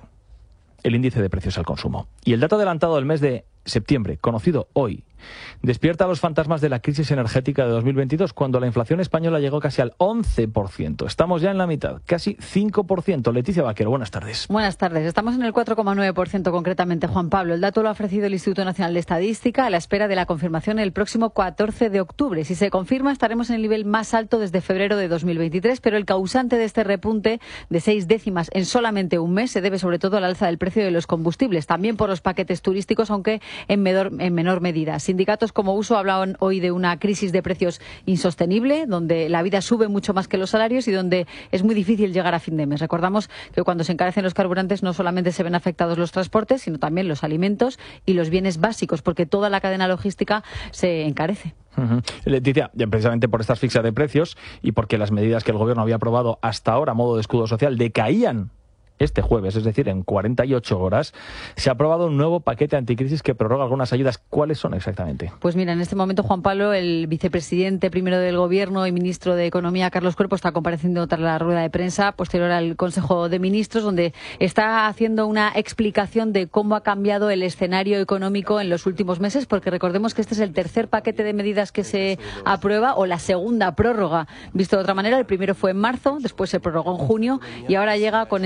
el índice de precios al consumo. Y el dato adelantado del mes de septiembre, conocido hoy, despierta los fantasmas de la crisis energética de dos mil veintidós, cuando la inflación española llegó casi al once por ciento. Estamos ya en la mitad, casi cinco por ciento. Leticia Vaquero, buenas tardes. Buenas tardes. Estamos en el cuatro coma nueve por ciento concretamente, Juan Pablo. El dato lo ha ofrecido el Instituto Nacional de Estadística a la espera de la confirmación el próximo catorce de octubre. Si se confirma, estaremos en el nivel más alto desde febrero de dos mil veintitrés, pero el causante de este repunte de seis décimas en solamente un mes se debe sobre todo al alza del precio de los combustibles, también por los paquetes turísticos, aunque en menor, en menor medida. Sindicatos como Uso hablaban hoy de una crisis de precios insostenible, donde la vida sube mucho más que los salarios y donde es muy difícil llegar a fin de mes. Recordamos que cuando se encarecen los carburantes no solamente se ven afectados los transportes, sino también los alimentos y los bienes básicos, porque toda la cadena logística se encarece. Uh-huh. Leticia, ya precisamente por esta asfixia de precios y porque las medidas que el Gobierno había aprobado hasta ahora a modo de escudo social decaían este jueves, es decir, en cuarenta y ocho horas, se ha aprobado un nuevo paquete anticrisis que prorroga algunas ayudas. ¿Cuáles son exactamente? Pues mira, en este momento, Juan Pablo, el vicepresidente primero del Gobierno y ministro de Economía, Carlos Cuerpo, está compareciendo tras la rueda de prensa posterior al Consejo de Ministros, donde está haciendo una explicación de cómo ha cambiado el escenario económico en los últimos meses, porque recordemos que este es el tercer paquete de medidas que se aprueba, o la segunda prórroga. Visto de otra manera, el primero fue en marzo, después se prorrogó en junio y ahora llega con esta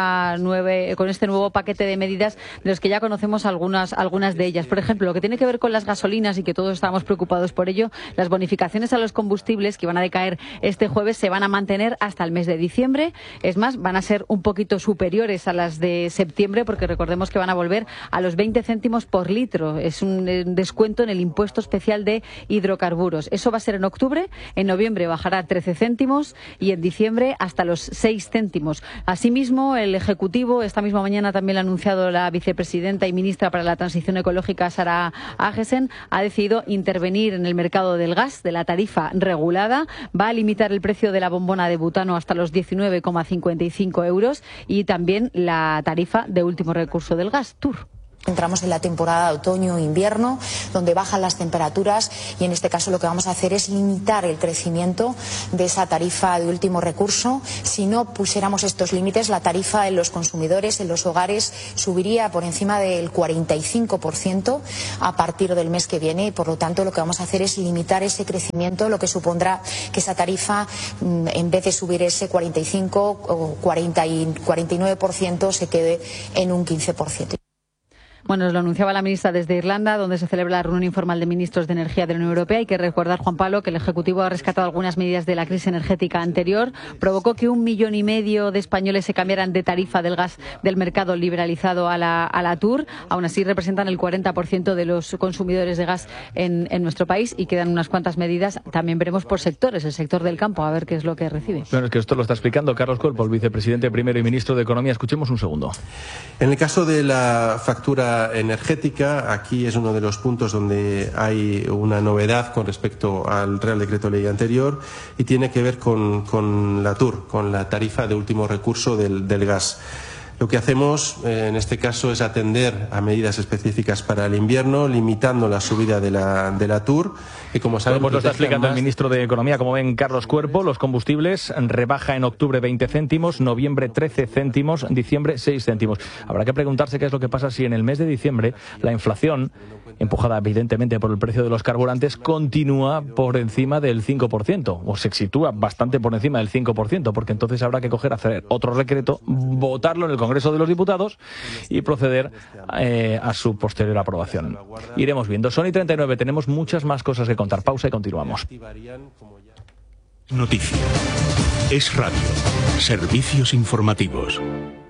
esta nueve, con este nuevo paquete de medidas de los que ya conocemos algunas, algunas de ellas. Por ejemplo, lo que tiene que ver con las gasolinas y que todos estábamos preocupados por ello, las bonificaciones a los combustibles que van a decaer este jueves se van a mantener hasta el mes de diciembre. Es más, van a ser un poquito superiores a las de septiembre porque recordemos que van a volver a los veinte céntimos por litro. Es un descuento en el impuesto especial de hidrocarburos. Eso va a ser en octubre, en noviembre bajará a trece céntimos y en diciembre hasta los seis céntimos. Asimismo, el Ejecutivo, esta misma mañana también lo ha anunciado la vicepresidenta y ministra para la Transición Ecológica, Sara Agesen, ha decidido intervenir en el mercado del gas, de la tarifa regulada. Va a limitar el precio de la bombona de butano hasta los diecinueve coma cincuenta y cinco euros y también la tarifa de último recurso del gas, T U R. Entramos en la temporada de otoño-invierno, donde bajan las temperaturas y en este caso lo que vamos a hacer es limitar el crecimiento de esa tarifa de último recurso. Si no pusiéramos estos límites, la tarifa en los consumidores, en los hogares, subiría por encima del cuarenta y cinco por ciento a partir del mes que viene y por lo tanto lo que vamos a hacer es limitar ese crecimiento, lo que supondrá que esa tarifa, en vez de subir ese cuarenta y cinco o cuarenta y nueve por ciento, se quede en un quince por ciento. Bueno, nos lo anunciaba la ministra desde Irlanda, donde se celebra la reunión informal de ministros de energía de la Unión Europea. Hay que recordar, Juan Pablo, que el Ejecutivo ha rescatado algunas medidas de la crisis energética anterior. Provocó que un millón y medio de españoles se cambiaran de tarifa del gas del mercado liberalizado a la, a la T U R. Aún así, representan el cuarenta por ciento de los consumidores de gas en, en nuestro país y quedan unas cuantas medidas. También veremos por sectores, el sector del campo, a ver qué es lo que recibe. Bueno, es que esto lo está explicando Carlos Cuerpo, el vicepresidente primero y ministro de Economía. Escuchemos un segundo. En el caso de la factura energética, aquí es uno de los puntos donde hay una novedad con respecto al Real Decreto Ley anterior y tiene que ver con, con la T U R, con la tarifa de último recurso del, del gas. Lo que hacemos eh, en este caso es atender a medidas específicas para el invierno, limitando la subida de la, de la T U R, que como saben... Pues lo está explicando el ministro de Economía. Como ven, Carlos Cuerpo, los combustibles rebaja en octubre veinte céntimos, noviembre trece céntimos, diciembre seis céntimos. Habrá que preguntarse qué es lo que pasa si en el mes de diciembre la inflación, empujada evidentemente por el precio de los carburantes, continúa por encima del cinco por ciento, o se sitúa bastante por encima del cinco por ciento, porque entonces habrá que coger, hacer otro decreto, votarlo en el Congreso de los Diputados y proceder eh, a su posterior aprobación. Iremos viendo. Son y treinta y nueve, tenemos muchas más cosas que contar. Pausa y continuamos. Noticia. Es radio. Servicios informativos.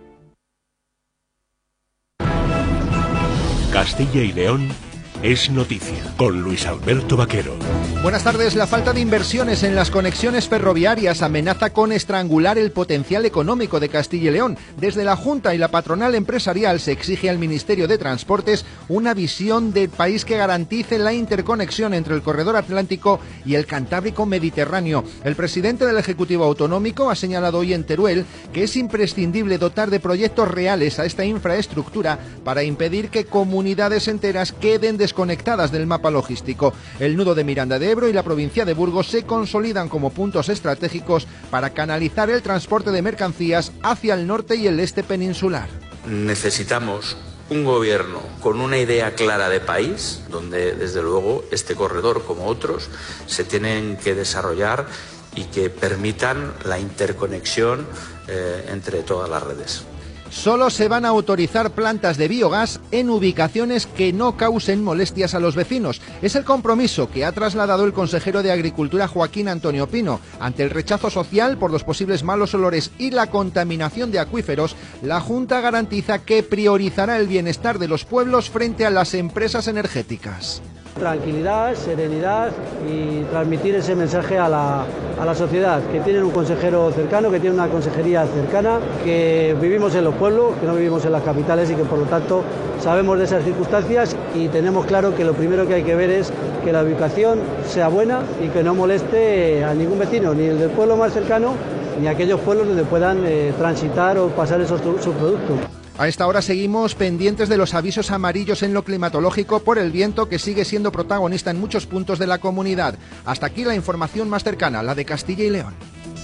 Castilla y León es noticia, con Luis Alberto Vaquero. Buenas tardes. La falta de inversiones en las conexiones ferroviarias amenaza con estrangular el potencial económico de Castilla y León. Desde la Junta y la patronal empresarial se exige al Ministerio de Transportes una visión del país que garantice la interconexión entre el corredor atlántico y el Cantábrico Mediterráneo. El presidente del Ejecutivo Autonómico ha señalado hoy en Teruel que es imprescindible dotar de proyectos reales a esta infraestructura para impedir que comunidades enteras queden desconectadas del mapa logístico. El nudo de Miranda de Ebro y la provincia de Burgos se consolidan como puntos estratégicos para canalizar el transporte de mercancías hacia el norte y el este peninsular. Necesitamos un gobierno con una idea clara de país, donde desde luego este corredor, como otros, se tienen que desarrollar y que permitan la interconexión eh, entre todas las redes. Solo se van a autorizar plantas de biogás en ubicaciones que no causen molestias a los vecinos. Es el compromiso que ha trasladado el consejero de Agricultura Joaquín Antonio Pino. Ante el rechazo social por los posibles malos olores y la contaminación de acuíferos, la Junta garantiza que priorizará el bienestar de los pueblos frente a las empresas energéticas. Tranquilidad, serenidad y transmitir ese mensaje a la, a la sociedad, que tienen un consejero cercano, que tienen una consejería cercana, que vivimos en los pueblos, que no vivimos en las capitales y que por lo tanto sabemos de esas circunstancias y tenemos claro que lo primero que hay que ver es que la ubicación sea buena y que no moleste a ningún vecino, ni el del pueblo más cercano, ni aquellos pueblos donde puedan eh, transitar o pasar esos subproductos. A esta hora seguimos pendientes de los avisos amarillos en lo climatológico por el viento, que sigue siendo protagonista en muchos puntos de la comunidad. Hasta aquí la información más cercana, la de Castilla y León.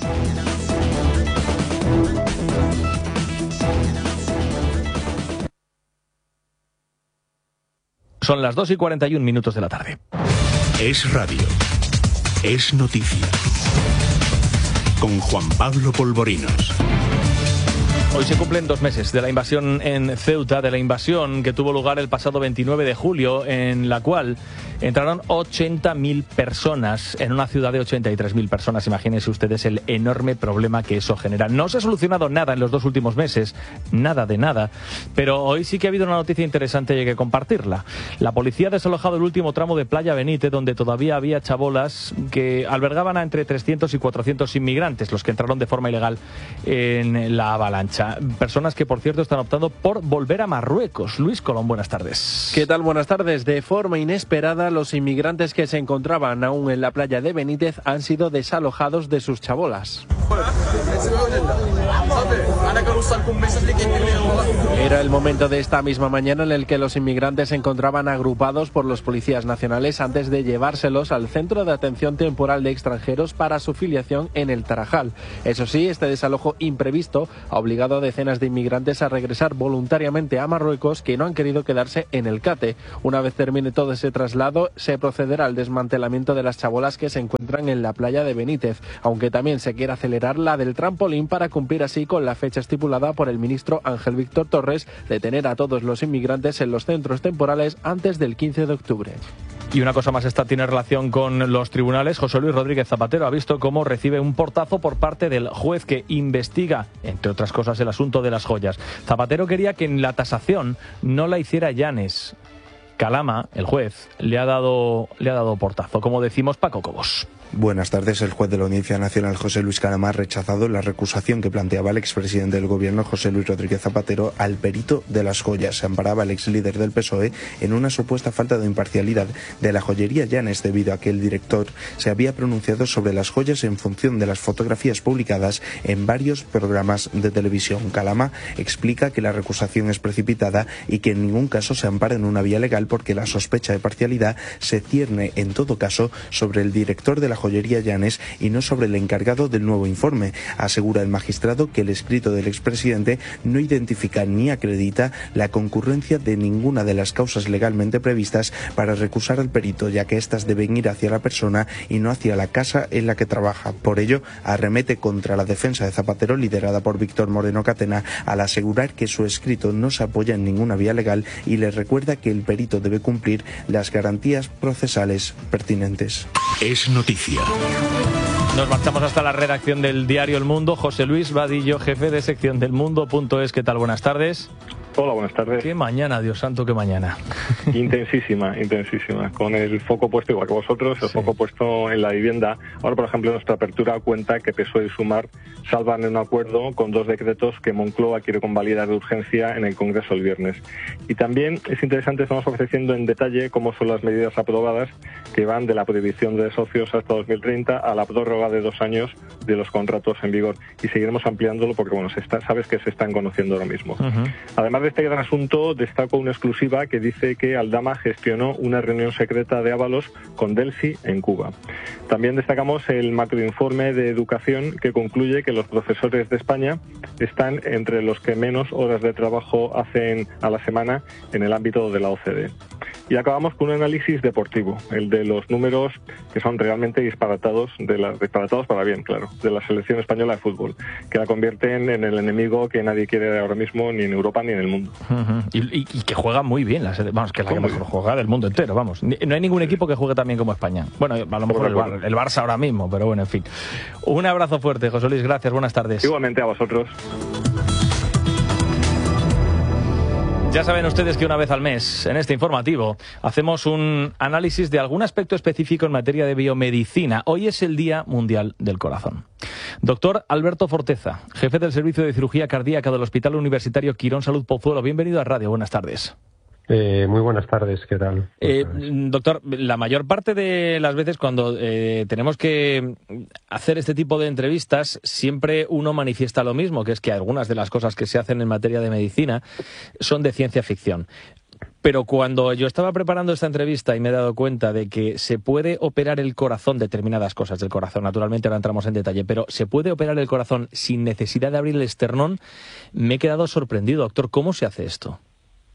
Son las dos y cuarenta y un minutos de la tarde. Es radio. Es noticia. Con Juan Pablo Polvorinos. Hoy se cumplen dos meses de la invasión en Ceuta, de la invasión que tuvo lugar el pasado veintinueve de julio, en la cual entraron ochenta mil personas en una ciudad de ochenta y tres mil personas. Imagínense ustedes el enorme problema que eso genera. No se ha solucionado nada en los dos últimos meses, nada de nada, pero hoy sí que ha habido una noticia interesante y hay que compartirla. La policía ha desalojado el último tramo de Playa Benítez, donde todavía había chabolas que albergaban a entre trescientos y cuatrocientos inmigrantes, los que entraron de forma ilegal en la avalancha. Personas que, por cierto, están optando por volver a Marruecos. Luis Colón, buenas tardes. ¿Qué tal? Buenas tardes. De forma inesperada, los inmigrantes que se encontraban aún en la playa de Benítez han sido desalojados de sus chabolas. Era el momento de esta misma mañana en el que los inmigrantes se encontraban agrupados por los policías nacionales antes de llevárselos al Centro de Atención Temporal de Extranjeros para su filiación en el Tarajal. Eso sí, este desalojo imprevisto ha obligado a decenas de inmigrantes a regresar voluntariamente a Marruecos, que no han querido quedarse en el Cate. Una vez termine todo ese traslado, se procederá al desmantelamiento de las chabolas que se encuentran en la playa de Benítez, aunque también se quiere acelerar la del trampolín para cumplir así con la fecha estipulada por el ministro Ángel Víctor Torres de tener a todos los inmigrantes en los centros temporales antes del quince de octubre. Y una cosa más, esta tiene relación con los tribunales. José Luis Rodríguez Zapatero ha visto cómo recibe un portazo por parte del juez que investiga, entre otras cosas, el asunto de las joyas. Zapatero quería que en la tasación no la hiciera Llanes. Calama, el juez, le ha dado, le ha dado portazo. Como decimos, Paco Cobos. Buenas tardes. El juez de la Audiencia Nacional, José Luis Calama, ha rechazado la recusación que planteaba el expresidente del Gobierno, José Luis Rodríguez Zapatero, al perito de las joyas. Se amparaba el ex líder del P S O E en una supuesta falta de imparcialidad de la joyería Llanes, debido a que el director se había pronunciado sobre las joyas en función de las fotografías publicadas en varios programas de televisión. Calama explica que la recusación es precipitada y que en ningún caso se ampara en una vía legal, porque la sospecha de parcialidad se cierne en todo caso sobre el director de la joyería Llanes y no sobre el encargado del nuevo informe. Asegura el magistrado que el escrito del expresidente no identifica ni acredita la concurrencia de ninguna de las causas legalmente previstas para recusar al perito, ya que éstas deben ir hacia la persona y no hacia la casa en la que trabaja. Por ello, arremete contra la defensa de Zapatero, liderada por Víctor Moreno Catena, al asegurar que su escrito no se apoya en ninguna vía legal y le recuerda que el perito debe cumplir las garantías procesales pertinentes. Es noticia. Nos marchamos hasta la redacción del diario El Mundo. José Luis Vadillo, jefe de sección del Mundo.es. ¿Qué tal? Buenas tardes. Hola, buenas tardes. Qué mañana, Dios santo, qué mañana. Intensísima, intensísima. Con el foco puesto, igual que vosotros, el sí. foco puesto en la vivienda. Ahora, por ejemplo, nuestra apertura cuenta que P S O E y Sumar salvan en un acuerdo con dos decretos que Moncloa quiere convalidar de urgencia en el Congreso el viernes. Y también es interesante, estamos ofreciendo en detalle cómo son las medidas aprobadas que van de la prohibición de socios hasta dos mil treinta a la prórroga de dos años de los contratos en vigor. Y seguiremos ampliándolo porque, bueno, se está, sabes que se están conociendo ahora mismo. Uh-huh. Además de este gran asunto, destaco una exclusiva que dice que Aldama gestionó una reunión secreta de Ábalos con Delphi en Cuba. También destacamos el macroinforme de educación que concluye que los profesores de España están entre los que menos horas de trabajo hacen a la semana en el ámbito de la O C D E. Y acabamos con un análisis deportivo, el de los números que son realmente disparatados, de la, disparatados para bien, claro, de la selección española de fútbol, que la convierten en el enemigo que nadie quiere ahora mismo, ni en Europa ni en el mundo. Uh-huh. y, y, y que juega muy bien, la sede, vamos, que es la que mejor juega del mundo entero, vamos. No hay ningún equipo que juegue tan bien como España. Bueno, a lo mejor el, Bar, el Barça ahora mismo, pero bueno, en fin. Un abrazo fuerte, José Luis, gracias, buenas tardes. Igualmente a vosotros. Ya saben ustedes que una vez al mes, en este informativo, hacemos un análisis de algún aspecto específico en materia de biomedicina. Hoy es el Día Mundial del Corazón. Doctor Alberto Forteza, jefe del Servicio de Cirugía Cardíaca del Hospital Universitario Quirón Salud Pozuelo. Bienvenido a Radio, buenas tardes. Eh, muy buenas tardes, ¿qué tal? Eh, doctor, la mayor parte de las veces cuando eh, tenemos que hacer este tipo de entrevistas, siempre uno manifiesta lo mismo, que es que algunas de las cosas que se hacen en materia de medicina son de ciencia ficción. Pero cuando yo estaba preparando esta entrevista y me he dado cuenta de que se puede operar el corazón, determinadas cosas del corazón, naturalmente ahora entramos en detalle, pero se puede operar el corazón sin necesidad de abrir el esternón, me he quedado sorprendido. Doctor, ¿cómo se hace esto?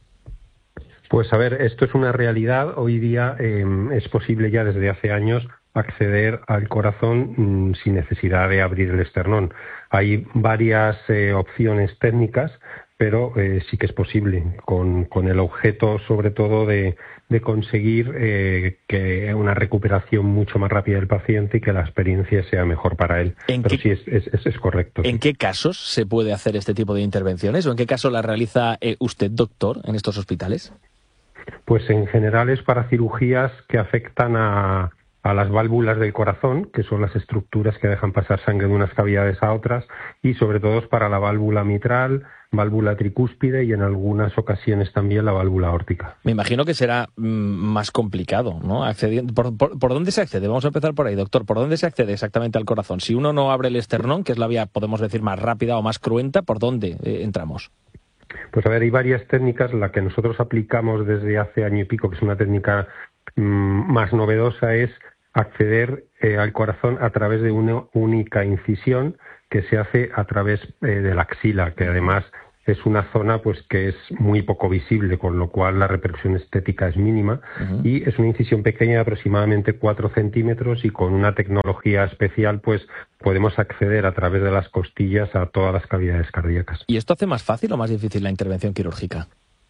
Pues a ver, esto es una realidad. Hoy día eh, es posible ya desde hace años acceder al corazón mmm, sin necesidad de abrir el esternón. Hay varias eh, opciones técnicas, pero eh, sí que es posible, con, con el objeto sobre todo de, de conseguir eh, que una recuperación mucho más rápida del paciente y que la experiencia sea mejor para él. Pero qué, sí, es, es, es correcto. ¿En sí. qué casos se puede hacer este tipo de intervenciones o en qué caso la realiza eh, usted, doctor, en estos hospitales? Pues en general es para cirugías que afectan a... a las válvulas del corazón, que son las estructuras que dejan pasar sangre de unas cavidades a otras, y sobre todo es para la válvula mitral, válvula tricúspide y en algunas ocasiones también la válvula aórtica. Me imagino que será mm, más complicado, ¿no? Accediendo, ¿por, por, ¿Por dónde se accede? Vamos a empezar por ahí, doctor. ¿Por dónde se accede exactamente al corazón? Si uno no abre el esternón, que es la vía, podemos decir, más rápida o más cruenta, ¿por dónde eh, entramos? Pues a ver, hay varias técnicas. La que nosotros aplicamos desde hace año y pico, que es una técnica mmm, más novedosa, es acceder eh, al corazón a través de una única incisión que se hace a través eh, de la axila, que además es una zona pues que es muy poco visible, con lo cual la repercusión estética es mínima. Uh-huh. Y es una incisión pequeña de aproximadamente cuatro centímetros y con una tecnología especial pues podemos acceder a través de las costillas a todas las cavidades cardíacas. ¿Y esto hace más fácil o más difícil la intervención quirúrgica?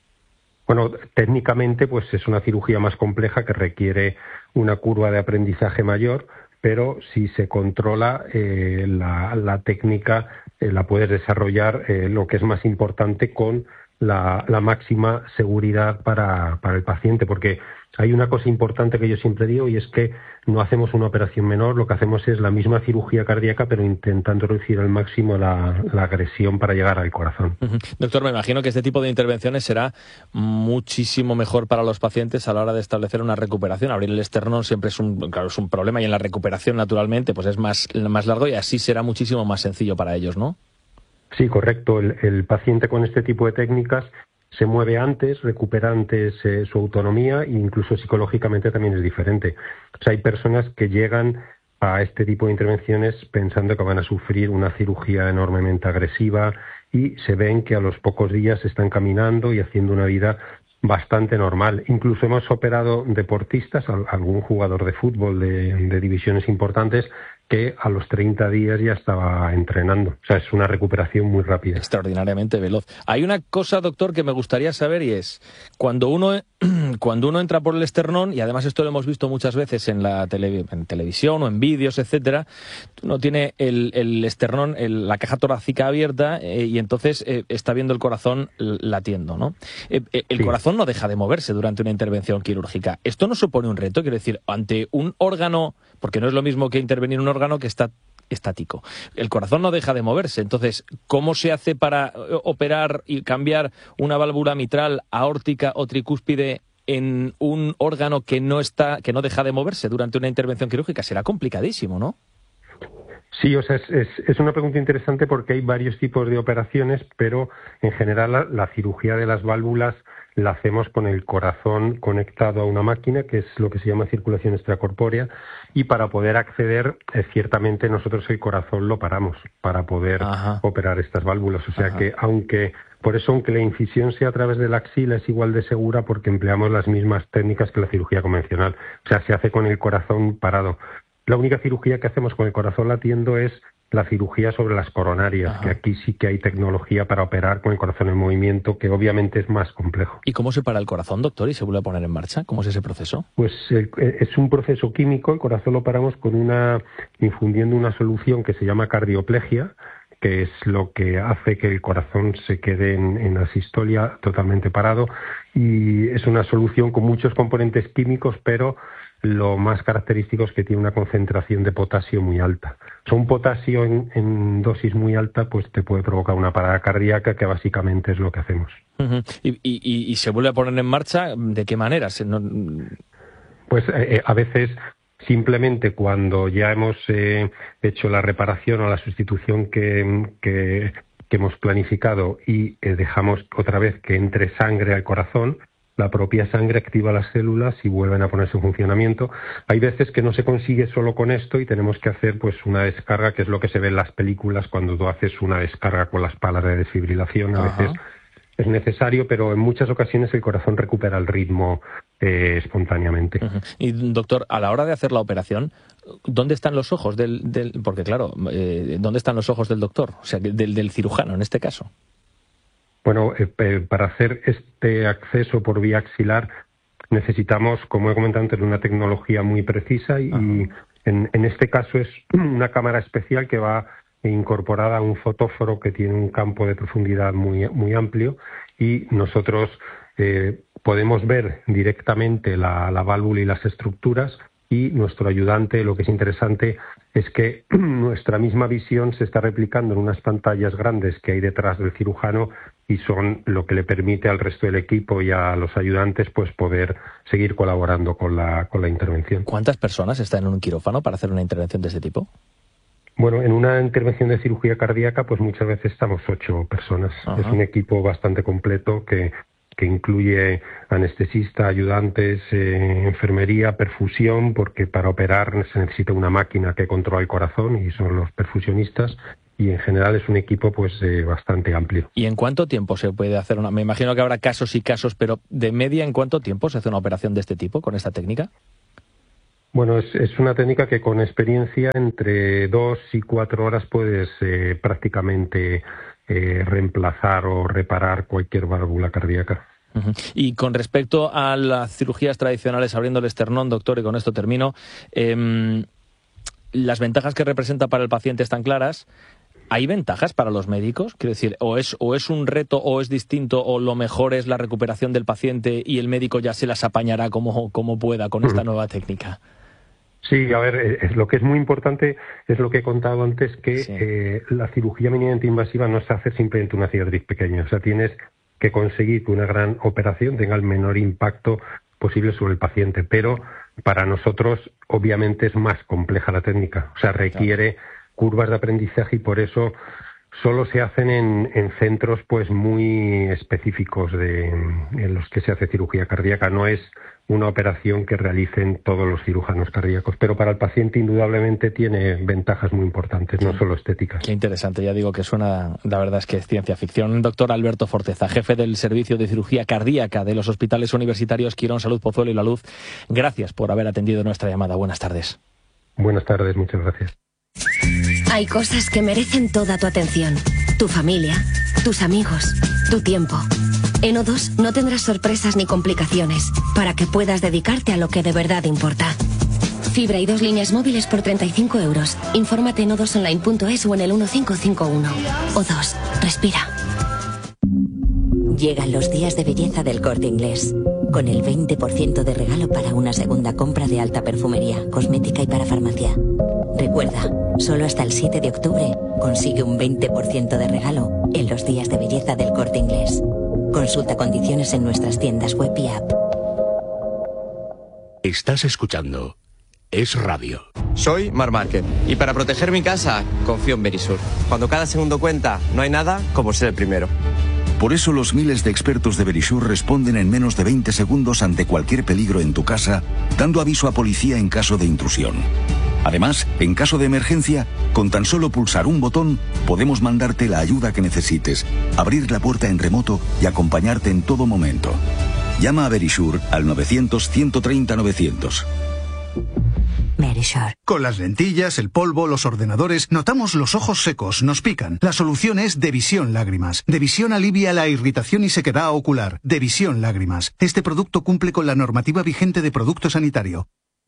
Bueno, técnicamente pues es una cirugía más compleja que requiere una curva de aprendizaje mayor, pero si se controla eh, la, la técnica eh, la puedes desarrollar, eh, lo que es más importante, con la, la máxima seguridad para, para el paciente, porque hay una cosa importante que yo siempre digo, y es que no hacemos una operación menor, lo que hacemos es la misma cirugía cardíaca, pero intentando reducir al máximo la, la agresión para llegar al corazón. Uh-huh. Doctor, me imagino que este tipo de intervenciones será muchísimo mejor para los pacientes a la hora de establecer una recuperación. Abrir el esternón siempre es un, claro, es un problema, y en la recuperación, naturalmente, pues es más, más largo, y así será muchísimo más sencillo para ellos, ¿no? Sí, correcto. El, el paciente con este tipo de técnicas se mueve antes, recupera antes eh, su autonomía, e incluso psicológicamente también es diferente. O sea, hay personas que llegan a este tipo de intervenciones pensando que van a sufrir una cirugía enormemente agresiva, y se ven que a los pocos días están caminando y haciendo una vida bastante normal. Incluso hemos operado deportistas, algún jugador de fútbol de, de divisiones importantes, que a los treinta días ya estaba entrenando. O sea, es una recuperación muy rápida. Extraordinariamente veloz. Hay una cosa, doctor, que me gustaría saber, y es, cuando uno cuando uno entra por el esternón, y además esto lo hemos visto muchas veces en la tele, en televisión o en vídeos, etcétera, uno tiene el, el esternón, el, la caja torácica abierta, eh, y entonces eh, está viendo el corazón latiendo, ¿no? Eh, eh, el sí. corazón no deja de moverse durante una intervención quirúrgica. ¿Esto no supone un reto? Quiero decir, ante un órgano, porque no es lo mismo que intervenir un órgano que está estático. El corazón no deja de moverse. Entonces, ¿cómo se hace para operar y cambiar una válvula mitral, aórtica o tricúspide en un órgano que no está, que no deja de moverse durante una intervención quirúrgica? Será complicadísimo, ¿no? Sí, o sea, es, es, es una pregunta interesante, porque hay varios tipos de operaciones, pero en general la, la cirugía de las válvulas la hacemos con el corazón conectado a una máquina, que es lo que se llama circulación extracorpórea, y para poder acceder, eh, ciertamente nosotros el corazón lo paramos para poder Ajá. operar estas válvulas. O sea Ajá. que, aunque, por eso, aunque la incisión sea a través de la axila, es igual de segura, porque empleamos las mismas técnicas que la cirugía convencional. O sea, se hace con el corazón parado. La única cirugía que hacemos con el corazón latiendo es la cirugía sobre las coronarias, Ajá. que aquí sí que hay tecnología para operar con el corazón en movimiento, que obviamente es más complejo. ¿Y cómo se para el corazón, doctor, y se vuelve a poner en marcha? ¿Cómo es ese proceso? Pues eh, es un proceso químico. El corazón lo paramos con una infundiendo una solución que se llama cardioplegia, que es lo que hace que el corazón se quede en, en asistolia totalmente parado, y es una solución con muchos componentes químicos, pero lo más característico es que tiene una concentración de potasio muy alta. O sea, un potasio en, en dosis muy alta pues te puede provocar una parada cardíaca, que básicamente es lo que hacemos. Uh-huh. ¿Y, y, y se vuelve a poner en marcha? ¿De qué manera? No... Pues eh, a veces simplemente cuando ya hemos eh, hecho la reparación o la sustitución que, que, que hemos planificado, y eh, dejamos otra vez que entre sangre al corazón, la propia sangre activa las células y vuelven a ponerse en funcionamiento. Hay veces que no se consigue solo con esto y tenemos que hacer pues una descarga, que es lo que se ve en las películas cuando tú haces una descarga con las palas de desfibrilación. A Ajá. veces es necesario, pero en muchas ocasiones el corazón recupera el ritmo eh, espontáneamente. Uh-huh. Y doctor, a la hora de hacer la operación, ¿dónde están los ojos del, del porque claro, eh, ¿dónde están los ojos del doctor? O sea, del, del cirujano en este caso. Bueno, eh, eh, para hacer este acceso por vía axilar necesitamos, como he comentado antes, una tecnología muy precisa y, y en, en este caso es una cámara especial que va incorporada a un fotóforo que tiene un campo de profundidad muy, muy amplio y nosotros eh, podemos ver directamente la, la válvula y las estructuras y nuestro ayudante, lo que es interesante es que nuestra misma visión se está replicando en unas pantallas grandes que hay detrás del cirujano y son lo que le permite al resto del equipo y a los ayudantes pues poder seguir colaborando con la, con la intervención. ¿Cuántas personas están en un quirófano para hacer una intervención de este tipo? Bueno, en una intervención de cirugía cardíaca pues muchas veces estamos ocho personas. Ajá. Es un equipo bastante completo que que incluye anestesista, ayudantes, eh, enfermería, perfusión, porque para operar se necesita una máquina que controla el corazón y son los perfusionistas, y en general es un equipo pues eh, bastante amplio. ¿Y en cuánto tiempo se puede hacer una? Me imagino que habrá casos y casos, pero de media, ¿en cuánto tiempo se hace una operación de este tipo con esta técnica? Bueno, es, es una técnica que con experiencia entre dos y cuatro horas puedes eh, prácticamente eh, reemplazar o reparar cualquier válvula cardíaca. Uh-huh. Y con respecto a las cirugías tradicionales abriendo el esternón, doctor, y con esto termino, eh, las ventajas que representa para el paciente están claras. ¿Hay ventajas para los médicos? Quiero decir, o es, o es un reto o es distinto, o lo mejor es la recuperación del paciente y el médico ya se las apañará como, como pueda con esta uh-huh. nueva técnica. Sí, a ver, es, lo que es muy importante es lo que he contado antes, que sí. eh, la cirugía minimamente invasiva no se hace simplemente una cicatriz pequeña. O sea, tienes que conseguir que una gran operación tenga el menor impacto posible sobre el paciente. Pero para nosotros, obviamente, es más compleja la técnica. O sea, requiere claro. curvas de aprendizaje y por eso solo se hacen en, en centros pues muy específicos de, en los que se hace cirugía cardíaca. No es una operación que realicen todos los cirujanos cardíacos, pero para el paciente indudablemente tiene ventajas muy importantes, no solo estéticas. Qué interesante, ya digo que suena, la verdad es que es ciencia ficción. Doctor Alberto Forteza, jefe del Servicio de Cirugía Cardíaca de los Hospitales Universitarios Quirón Salud Pozuelo y La Luz, gracias por haber atendido nuestra llamada. Buenas tardes. Buenas tardes, muchas gracias. Hay cosas que merecen toda tu atención. Tu familia, tus amigos, tu tiempo. En O dos no tendrás sorpresas ni complicaciones para que puedas dedicarte a lo que de verdad importa. Fibra y dos líneas móviles por treinta y cinco euros. Infórmate en o dos online punto es o en el uno cinco cinco uno. O dos, respira. Llegan los días de belleza del Corte Inglés, con el veinte por ciento de regalo para una segunda compra de alta perfumería, cosmética y para farmacia. Recuerda, solo hasta el siete de octubre consigue un veinte por ciento de regalo en los días de belleza del Corte Inglés. Consulta condiciones en nuestras tiendas web y app. Estás escuchando Es Radio. Soy Mar Márquez y para proteger mi casa confío en Verisur. Cuando cada segundo cuenta, no hay nada como ser el primero. Por eso los miles de expertos de Verisur responden en menos de veinte segundos ante cualquier peligro en tu casa, dando aviso a policía en caso de intrusión. Además, en caso de emergencia, con tan solo pulsar un botón, podemos mandarte la ayuda que necesites, abrir la puerta en remoto y acompañarte en todo momento. Llama a Verisur al novecientos, ciento treinta, novecientos. Verisur. Con las lentillas, el polvo, los ordenadores, notamos los ojos secos, nos pican. La solución es Devisión Lágrimas. Devisión alivia la irritación y sequedad ocular. Devisión Lágrimas. Este producto cumple con la normativa vigente de producto sanitario.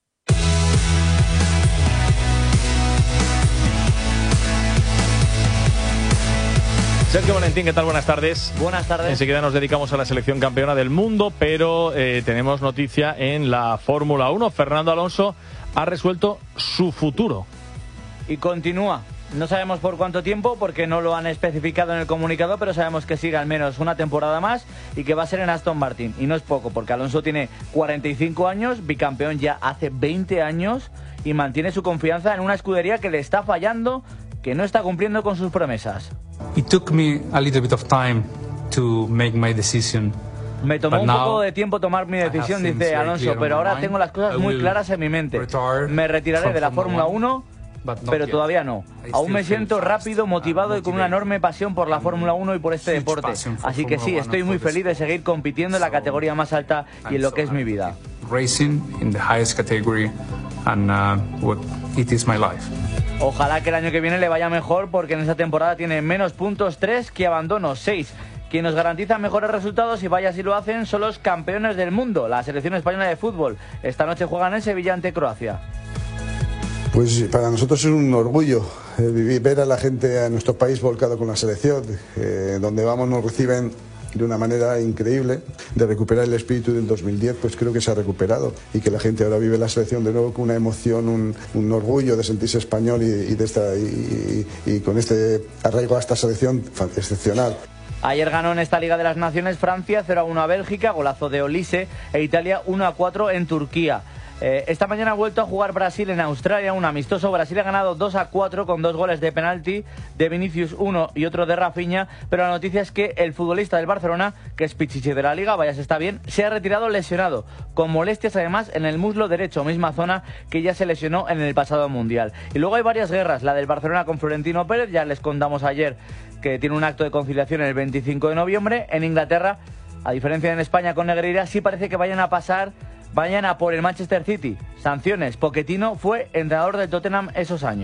Sergio Valentín, ¿qué tal? Buenas tardes. Buenas tardes. Enseguida nos dedicamos a la selección campeona del mundo, pero eh, tenemos noticia en la Fórmula uno. Fernando Alonso ha resuelto su futuro. Y continúa. No sabemos por cuánto tiempo, porque no lo han especificado en el comunicado, pero sabemos que sigue al menos una temporada más y que va a ser en Aston Martin. Y no es poco, porque Alonso tiene cuarenta y cinco años, bicampeón ya hace veinte años, y mantiene su confianza en una escudería que le está fallando, que no está cumpliendo con sus promesas. It took me a little bit of time to make my decision. Me tomó un poco de tiempo tomar mi decisión, dice Alonso, pero ahora tengo las cosas muy claras en mi mente. Me retiraré de la Fórmula uno pero todavía no. Aún me siento rápido, motivado y con una enorme pasión por la Fórmula uno y por este deporte. Así que sí, estoy muy feliz de seguir compitiendo en la categoría más alta y en lo que es mi vida. Racing in the highest category and uh, what it is my life. Ojalá que el año que viene le vaya mejor, porque en esta temporada tiene menos puntos, tres, que abandonos, seis. Quien nos garantiza mejores resultados, y vaya si lo hacen, son los campeones del mundo, la selección española de fútbol. Esta noche juegan en Sevilla ante Croacia. Pues para nosotros es un orgullo eh, vivir, ver a la gente, a nuestro país volcado con la selección. Eh, donde vamos nos reciben de una manera increíble. De recuperar el espíritu del dos mil diez, pues creo que se ha recuperado, y que la gente ahora vive la selección de nuevo con una emoción, un, un orgullo de sentirse español y, y, de esta, y, y, y con este arraigo a esta selección excepcional. Ayer ganó en esta Liga de las Naciones Francia cero a uno a Bélgica, golazo de Olise, e Italia uno a cuatro en Turquía. Eh, esta mañana ha vuelto a jugar Brasil en Australia, un amistoso. Brasil ha ganado dos a cuatro con dos goles de penalti, de Vinicius uno y otro de Rafinha, pero la noticia es que el futbolista del Barcelona, que es pichichi de la Liga, vaya se está bien, se ha retirado lesionado, con molestias además en el muslo derecho, misma zona que ya se lesionó en el pasado Mundial. Y luego hay varias guerras, la del Barcelona con Florentino Pérez, ya les contamos ayer que tiene un acto de conciliación el veinticinco de noviembre. En Inglaterra, a diferencia de en España con Negreira, sí parece que vayan a pasar Vayan a por el Manchester City. Sanciones. Pochettino fue entrenador del Tottenham esos años.